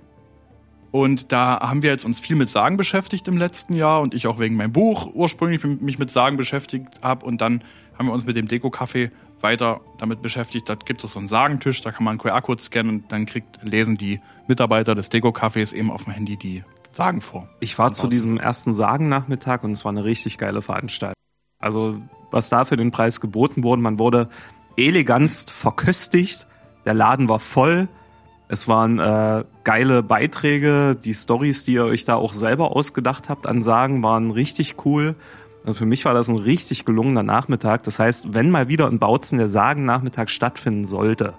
und da haben wir jetzt uns viel mit Sagen beschäftigt im letzten Jahr und ich auch wegen meinem Buch ursprünglich mich mit Sagen beschäftigt habe und dann haben wir uns mit dem Deko-Café weiter damit beschäftigt. Da gibt es so einen Sagentisch, da kann man einen Q R-Code scannen und dann kriegt, lesen die Mitarbeiter des Deko-Cafés eben auf dem Handy die Sagen vor. Ich war zu diesem ersten Sagennachmittag und es war eine richtig geile Veranstaltung. Also was da für den Preis geboten wurde, man wurde elegantst verköstigt, der Laden war voll, es waren äh, geile Beiträge, die Storys, die ihr euch da auch selber ausgedacht habt an Sagen, waren richtig cool. Also für mich war das ein richtig gelungener Nachmittag. Das heißt, wenn mal wieder in Bautzen der Sagen-Nachmittag stattfinden sollte,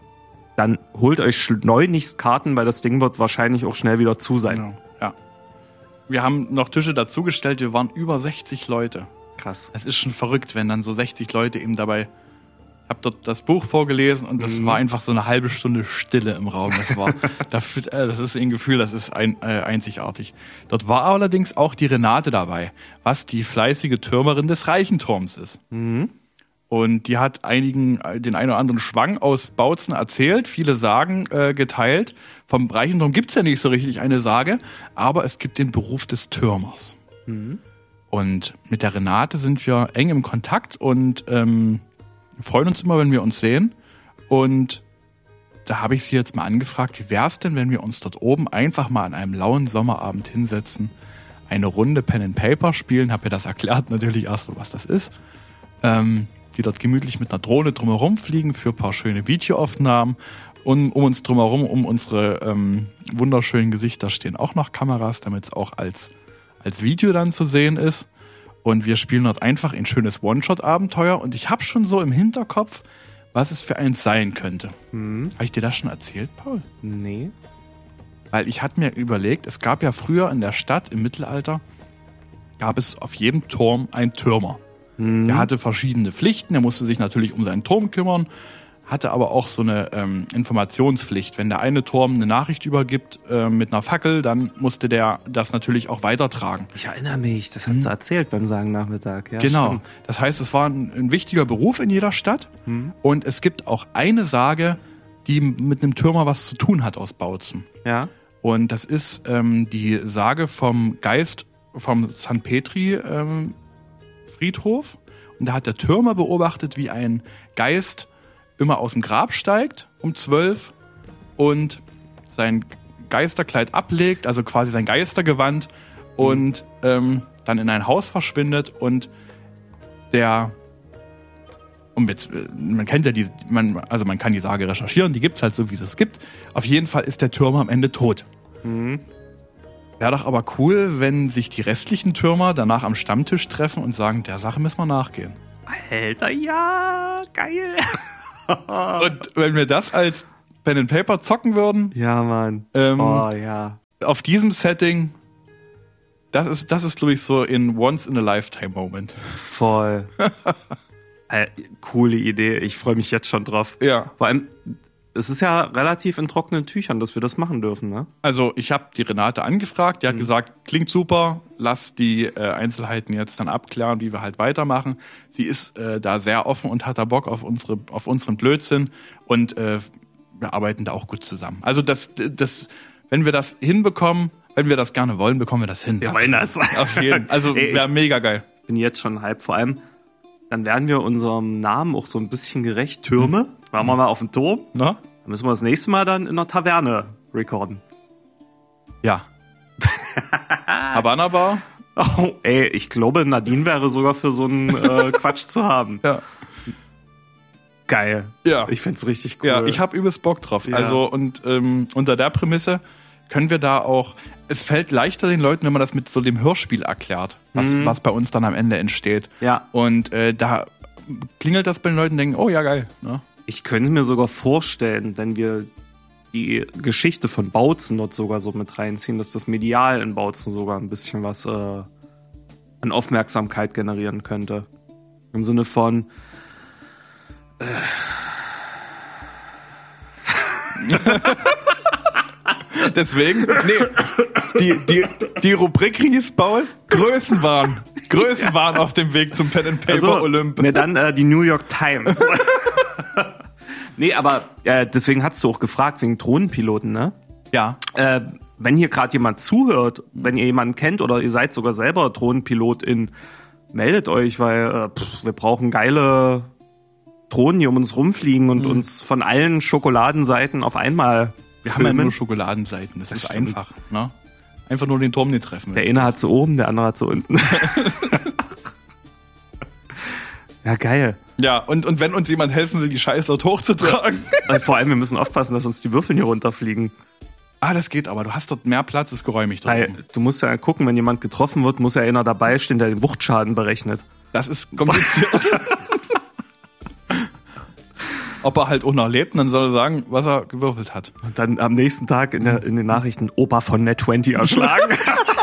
dann holt euch schleunigst Karten, weil das Ding wird wahrscheinlich auch schnell wieder zu sein. Genau. Ja. Wir haben noch Tische dazugestellt, wir waren über sechzig Leute. Krass. Es ist schon verrückt, wenn dann so sechzig Leute eben dabei... Ich habe dort das Buch vorgelesen und das mhm. war einfach so eine halbe Stunde Stille im Raum. Das war, das ist ein Gefühl, das ist ein, äh, einzigartig. Dort war allerdings auch die Renate dabei, was die fleißige Türmerin des Reichenturms ist. Mhm. Und die hat einigen, den einen oder anderen Schwang aus Bautzen erzählt, viele Sagen äh, geteilt. Vom Reichenturm gibt's ja nicht so richtig eine Sage, aber es gibt den Beruf des Türmers. Mhm. Und mit der Renate sind wir eng im Kontakt und ähm, wir freuen uns immer, wenn wir uns sehen. Und da habe ich sie jetzt mal angefragt, wie wäre es denn, wenn wir uns dort oben einfach mal an einem lauen Sommerabend hinsetzen, eine Runde Pen and Paper spielen, habe ihr das erklärt, natürlich erst so, was das ist, ähm, die dort gemütlich mit einer Drohne drumherum fliegen für ein paar schöne Videoaufnahmen und um uns drumherum, um unsere ähm, wunderschönen Gesichter stehen auch noch Kameras, damit es auch als, als Video dann zu sehen ist. Und wir spielen dort einfach ein schönes One-Shot-Abenteuer. Und ich habe schon so im Hinterkopf, was es für eins sein könnte. Mhm. Habe ich dir das schon erzählt, Paul? Nee. Weil ich hatte mir überlegt, es gab ja früher in der Stadt im Mittelalter, gab es auf jedem Turm einen Türmer. Mhm. Der hatte verschiedene Pflichten. Er musste sich natürlich um seinen Turm kümmern, hatte aber auch so eine ähm, Informationspflicht. Wenn der eine Turm eine Nachricht übergibt äh, mit einer Fackel, dann musste der das natürlich auch weitertragen. Ich erinnere mich, das hast du erzählt beim Sagen-Nachmittag. Ja, genau. Stimmt. Das heißt, es war ein, ein wichtiger Beruf in jeder Stadt. Mhm. Und es gibt auch eine Sage, die mit einem Türmer was zu tun hat aus Bautzen. Ja. Und das ist ähm, die Sage vom Geist vom Sankt Petri ähm, Friedhof. Und da hat der Türmer beobachtet, wie ein Geist immer aus dem Grab steigt um zwölf und sein Geisterkleid ablegt, also quasi sein Geistergewand und ähm, dann in ein Haus verschwindet und der und jetzt, man kennt ja die, man, also man kann die Sage recherchieren, die gibt's halt so, wie es es gibt. Auf jeden Fall ist der Türmer am Ende tot. Mhm. Wäre doch aber cool, wenn sich die restlichen Türmer danach am Stammtisch treffen und sagen, der Sache müssen wir nachgehen. Alter, ja, geil. Und wenn wir das als Pen and Paper zocken würden, ja, Mann. Ähm, oh, ja. Auf diesem Setting, das ist, das ist, glaube ich, so in Once-in-a-Lifetime-Moment. Voll. äh, coole Idee. Ich freue mich jetzt schon drauf. Ja. Vor allem, es ist ja relativ in trockenen Tüchern, dass wir das machen dürfen, ne? Also ich habe die Renate angefragt, die hat mhm. gesagt, klingt super, lass die äh, Einzelheiten jetzt dann abklären, wie wir halt weitermachen. Sie ist äh, da sehr offen und hat da Bock auf unsere, auf unseren Blödsinn und äh, wir arbeiten da auch gut zusammen. Also das, das, wenn wir das hinbekommen, wenn wir das gerne wollen, bekommen wir das hin. Wir wollen das. Auf jeden Fall. Also wäre mega geil. Bin jetzt schon hype. Vor allem, dann werden wir unserem Namen auch so ein bisschen gerecht. Türme. Machen wir mal auf den Turm. Na? Dann müssen wir das nächste Mal dann in einer Taverne recorden. Ja. Havana Bar. Oh, ey, ich glaube, Nadine wäre sogar für so einen äh, Quatsch zu haben. Ja. Geil. Ja. Ich find's richtig cool. Ja, ich hab übelst Bock drauf. Ja. Also, und ähm, unter der Prämisse können wir da auch, es fällt leichter den Leuten, wenn man das mit so dem Hörspiel erklärt, was, Mhm. was bei uns dann am Ende entsteht. Ja. Und äh, da klingelt das bei den Leuten und denken, oh ja, geil. Ne? Ich könnte mir sogar vorstellen, wenn wir die Geschichte von Bautzen dort sogar so mit reinziehen, dass das medial in Bautzen sogar ein bisschen was äh, an Aufmerksamkeit generieren könnte. Im Sinne von äh, Deswegen, nee, die, die, die Rubrik hieß, Paul, Größenwahn. Größen waren auf dem Weg zum Pen and Paper also, Olymp. Ne, dann äh, die New York Times. Nee, aber äh, deswegen hast du auch gefragt wegen Drohnenpiloten, ne? Ja. Äh, wenn hier gerade jemand zuhört, wenn ihr jemanden kennt oder ihr seid sogar selber Drohnenpilotin, meldet euch, weil äh, pff, wir brauchen geile Drohnen, die um uns rumfliegen und mhm. uns von allen Schokoladenseiten auf einmal Wir filmen. haben ja nur Schokoladenseiten, das, das ist stimmt. einfach. Ne? Einfach nur den Turm nicht treffen. Der eine hat sie oben, der andere hat sie unten. Ja, geil. Ja, und, und wenn uns jemand helfen will, die Scheiße dort hochzutragen. Ja. Vor allem, wir müssen aufpassen, dass uns die Würfel hier runterfliegen. Ah, das geht aber. Du hast dort mehr Platz, ist geräumig dort. Weil, du musst ja gucken, wenn jemand getroffen wird, muss ja einer dabei stehen, der den Wuchtschaden berechnet. Das ist kompliziert. Ob er halt auch noch lebt, dann soll er sagen, was er gewürfelt hat. Und dann am nächsten Tag in, der, in den Nachrichten Opa von Net zwanzig erschlagen.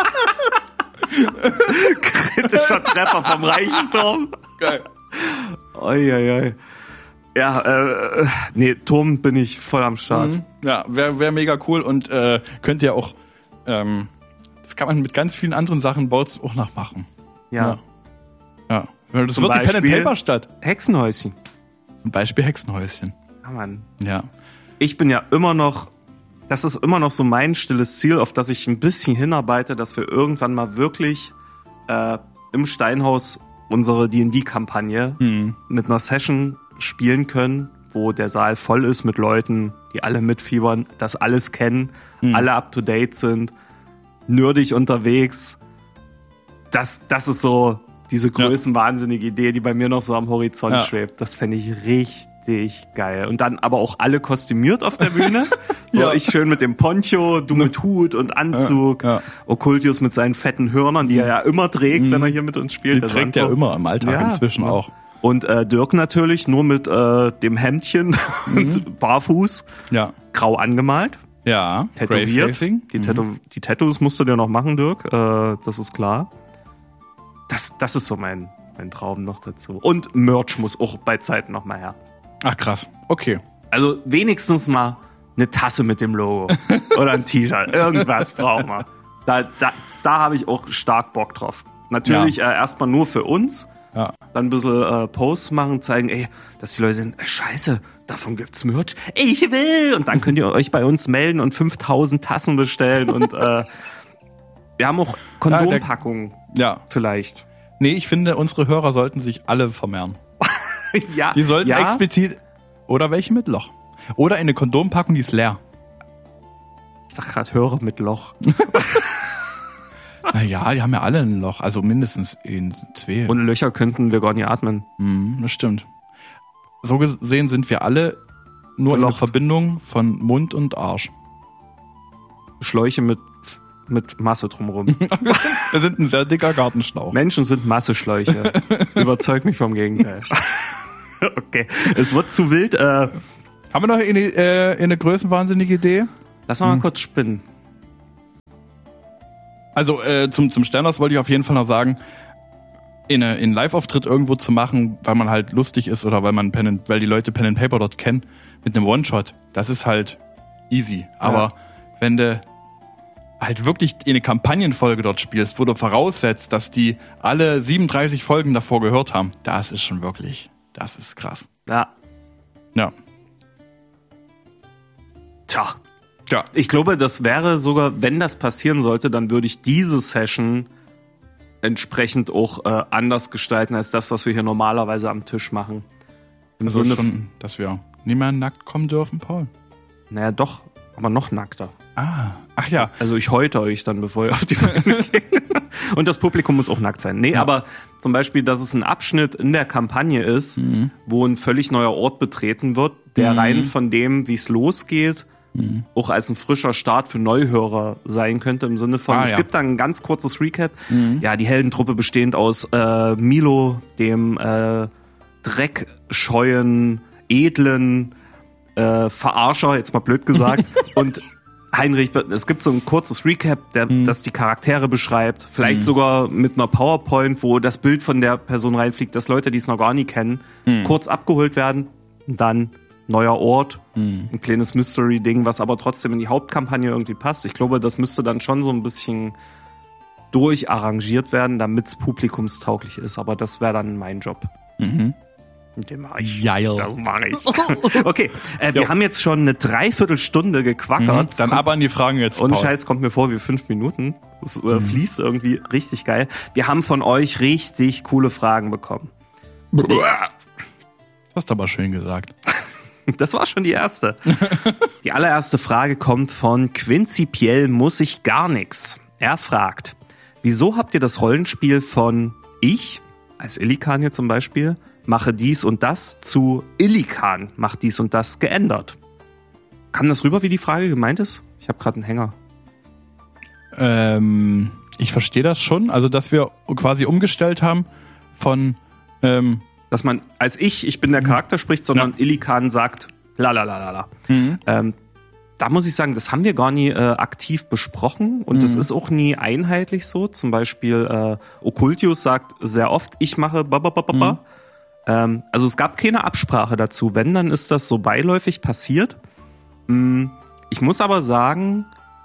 Kritischer Treffer vom Reichsturm. Geil. Oi, oi, oi. Ja, äh, nee, Turm bin ich voll am Start. Mhm. Ja, wäre wär mega cool und äh, könnt ihr auch, ähm, das kann man mit ganz vielen anderen Sachen Boards auch nachmachen. Ja. Ja. ja. Das Zum wird Beispiel die Pen and Paper Stadt. Hexenhäuschen. Zum Beispiel Hexenhäuschen. Ja, Mann. Ja. Ich bin ja immer noch, das ist immer noch so mein stilles Ziel, auf das ich ein bisschen hinarbeite, dass wir irgendwann mal wirklich äh, im Steinhaus unsere D und D-Kampagne hm. mit einer Session spielen können, wo der Saal voll ist mit Leuten, die alle mitfiebern, das alles kennen, hm. alle up-to-date sind, nerdig unterwegs. Das, das ist so diese größenwahnsinnige Idee, die bei mir noch so am Horizont ja. schwebt. Das fände ich richtig geil. Und dann aber auch alle kostümiert auf der Bühne. So, ja. Ich schön mit dem Poncho, du mit Hut und Anzug. Ja. Ja. Okkultius mit seinen fetten Hörnern, die er ja immer trägt, mhm. wenn er hier mit uns spielt. Die trägt er immer im Alltag ja. inzwischen ja. auch. Und äh, Dirk natürlich nur mit äh, dem Hemdchen mhm. und barfuß. Ja. Grau angemalt. Ja. Tätowiert. Die, Tattoo- mhm. die Tattoos musst du dir noch machen, Dirk. Äh, das ist klar. Das, das ist so mein, mein Traum noch dazu. Und Merch muss auch bei Zeiten noch mal her. Ach krass, okay. Also wenigstens mal eine Tasse mit dem Logo oder ein T-Shirt. Irgendwas brauchen wir. Da, da, da habe ich auch stark Bock drauf. Natürlich ja. äh, erstmal nur für uns. Ja. Dann ein bisschen äh, Posts machen, zeigen, ey, dass die Leute sind, ey, scheiße, davon gibt's Merch. Ich will! Und dann könnt ihr euch bei uns melden und fünftausend Tassen bestellen und äh, wir haben auch Kondompackungen. Ja. Vielleicht. Nee, ich finde, unsere Hörer sollten sich alle vermehren. Ja. Die sollten ja. explizit, oder welche mit Loch. Oder eine Kondompackung, die ist leer. Ich sag grad Hörer mit Loch. Naja, die haben ja alle ein Loch, also mindestens in zwei. Ohne Löcher könnten wir gar nicht atmen. Mhm, das stimmt. So gesehen sind wir alle nur in der Verbindung von Mund und Arsch. Schläuche mit mit Masse drumherum. Wir sind ein sehr dicker Gartenschlauch. Menschen sind Masseschläuche. Überzeugt mich vom Gegenteil. Okay, es wird zu wild. Äh, Haben wir noch eine, äh, eine größenwahnsinnige Idee? Lass mal, hm. mal kurz spinnen. Also äh, zum, zum Sternhaus wollte ich auf jeden Fall noch sagen, in eine, in einen Live-Auftritt irgendwo zu machen, weil man halt lustig ist oder weil man Pen and, weil die Leute Pen and Paper dort kennen, mit einem One-Shot, das ist halt easy. Aber ja. wenn du halt wirklich eine Kampagnenfolge dort spielst, wo du voraussetzt, dass die alle siebenunddreißig Folgen davor gehört haben, das ist schon wirklich, das ist krass. Ja. Ja. Tja. Ja. Ich glaube, das wäre sogar, wenn das passieren sollte, dann würde ich diese Session entsprechend auch äh, anders gestalten als das, was wir hier normalerweise am Tisch machen. Im das Sinne ist schon, dass wir nicht mehr nackt kommen dürfen, Paul. Naja, doch, aber noch nackter. Ah, ach ja. Also ich häute euch dann, bevor ihr auf die Bühne geht. Und das Publikum muss auch nackt sein. Nee, ja. aber zum Beispiel, dass es ein Abschnitt in der Kampagne ist, mhm. wo ein völlig neuer Ort betreten wird, der mhm. rein von dem, wie es losgeht, mhm. auch als ein frischer Start für Neuhörer sein könnte, im Sinne von, ah, es ja. gibt dann ein ganz kurzes Recap. Mhm. Ja, die Heldentruppe bestehend aus äh, Milo, dem äh, dreckscheuen, edlen äh, Verarscher, jetzt mal blöd gesagt, und Heinrich, es gibt so ein kurzes Recap, der, mhm. das die Charaktere beschreibt, vielleicht mhm. sogar mit einer PowerPoint, wo das Bild von der Person reinfliegt, dass Leute, die es noch gar nie kennen, mhm. kurz abgeholt werden und dann neuer Ort, mhm. ein kleines Mystery-Ding, was aber trotzdem in die Hauptkampagne irgendwie passt. Ich glaube, das müsste dann schon so ein bisschen durcharrangiert werden, damit es publikumstauglich ist. Aber das wäre dann mein Job. Mhm. Den mache ich. Geil. Das mache ich. Okay, äh, wir jo. haben jetzt schon eine Dreiviertelstunde gequackert. Mhm. Dann aber an die Fragen jetzt, Ohne Scheiß, kommt mir vor wie fünf Minuten. Das äh, mhm. fließt irgendwie richtig geil. Wir haben von euch richtig coole Fragen bekommen. Das hast du aber schön gesagt. Das war schon die erste. Die allererste Frage kommt von Quinzipiell muss ich gar nix. Er fragt, wieso habt ihr das Rollenspiel von ich, als Illikan hier zum Beispiel, mache dies und das zu Illikan, mach dies und das geändert? Kam das rüber, wie die Frage gemeint ist? Ich habe gerade einen Hänger. Ähm, ich verstehe das schon. Also, dass wir quasi umgestellt haben von... Ähm, dass man als ich, ich bin der Charakter spricht, sondern ja. Illikan sagt lalalala. Mhm. Ähm, da muss ich sagen, das haben wir gar nie äh, aktiv besprochen und mhm. das ist auch nie einheitlich so. Zum Beispiel äh, Occultius sagt sehr oft, ich mache bababababa. Mhm. Ähm, also es gab keine Absprache dazu. Wenn, dann ist das so beiläufig passiert. Mhm. Ich muss aber sagen,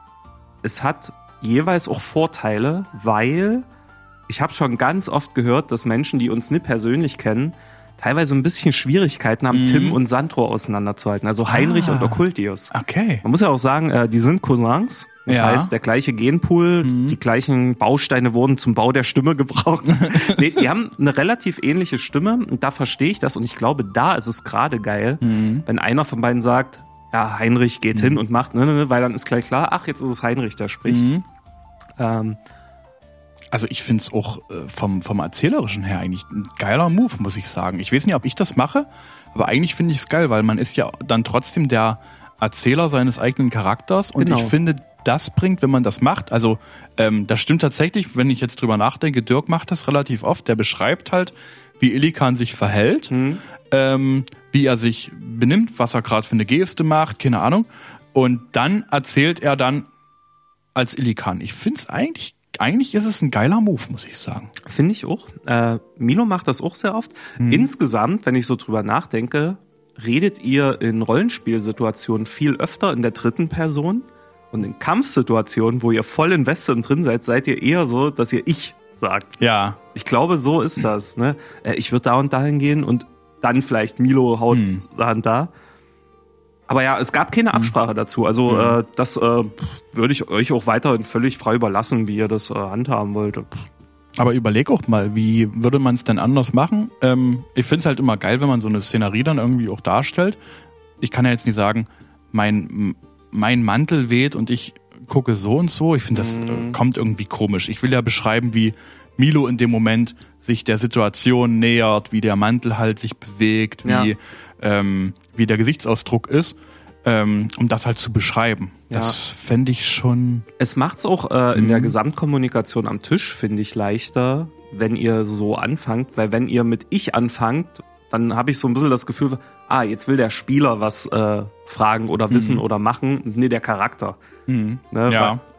es hat jeweils auch Vorteile, weil ich habe schon ganz oft gehört, dass Menschen, die uns nicht persönlich kennen, teilweise ein bisschen Schwierigkeiten haben, mhm. Tim und Sandro auseinanderzuhalten. Also Heinrich ah, und Occultius. Okay. Man muss ja auch sagen, äh, die sind Cousins. Das ja. heißt, der gleiche Genpool, mhm. die gleichen Bausteine wurden zum Bau der Stimme gebraucht. Nee, die haben eine relativ ähnliche Stimme und da verstehe ich das. Und ich glaube, da ist es gerade geil, mhm. wenn einer von beiden sagt, ja, Heinrich geht mhm. hin und macht, ne, ne, ne, weil dann ist gleich klar, ach, jetzt ist es Heinrich, der spricht. Mhm. Ähm, Also ich finde es auch äh, vom, vom Erzählerischen her eigentlich ein geiler Move, muss ich sagen. Ich weiß nicht, ob ich das mache, aber eigentlich finde ich es geil, weil man ist ja dann trotzdem der Erzähler seines eigenen Charakters und genau. ich finde, das bringt, wenn man das macht, also ähm, das stimmt tatsächlich, wenn ich jetzt drüber nachdenke, Dirk macht das relativ oft, der beschreibt halt, wie Illikan sich verhält, mhm. ähm, wie er sich benimmt, was er gerade für eine Geste macht, keine Ahnung, und dann erzählt er dann als Illikan. Ich finde es eigentlich Eigentlich ist es ein geiler Move, muss ich sagen. Finde ich auch. Äh, Milo macht das auch sehr oft. Hm. Insgesamt, wenn ich so drüber nachdenke, redet ihr in Rollenspielsituationen viel öfter in der dritten Person. Und in Kampfsituationen, wo ihr voll invested drin seid, seid ihr eher so, dass ihr ich sagt. Ja. Ich glaube, so ist das. Ne? Äh, ich würde da und dahin gehen und dann vielleicht Milo haut hm. Hand da. Aber ja, es gab keine Absprache mhm. dazu. Also mhm. äh, das äh, würde ich euch auch weiterhin völlig frei überlassen, wie ihr das äh, handhaben wollt. Aber überleg auch mal, wie würde man es denn anders machen? Ähm, ich finde es halt immer geil, wenn man so eine Szenerie dann irgendwie auch darstellt. Ich kann ja jetzt nicht sagen, mein, mein Mantel weht und ich gucke so und so. Ich finde, das mhm. äh, kommt irgendwie komisch. Ich will ja beschreiben, wie Milo in dem Moment sich der Situation nähert, wie der Mantel halt sich bewegt, wie... Ja. Ähm, wie der Gesichtsausdruck ist, ähm, um das halt zu beschreiben. Ja. Das fände ich schon... Es macht's auch äh, in mhm. der Gesamtkommunikation am Tisch, finde ich, leichter, wenn ihr so anfangt, weil wenn ihr mit ich anfangt, dann habe ich so ein bisschen das Gefühl, ah, jetzt will der Spieler was äh, fragen oder wissen mhm. oder machen, nee, der Charakter. Mhm. Ne? Ja.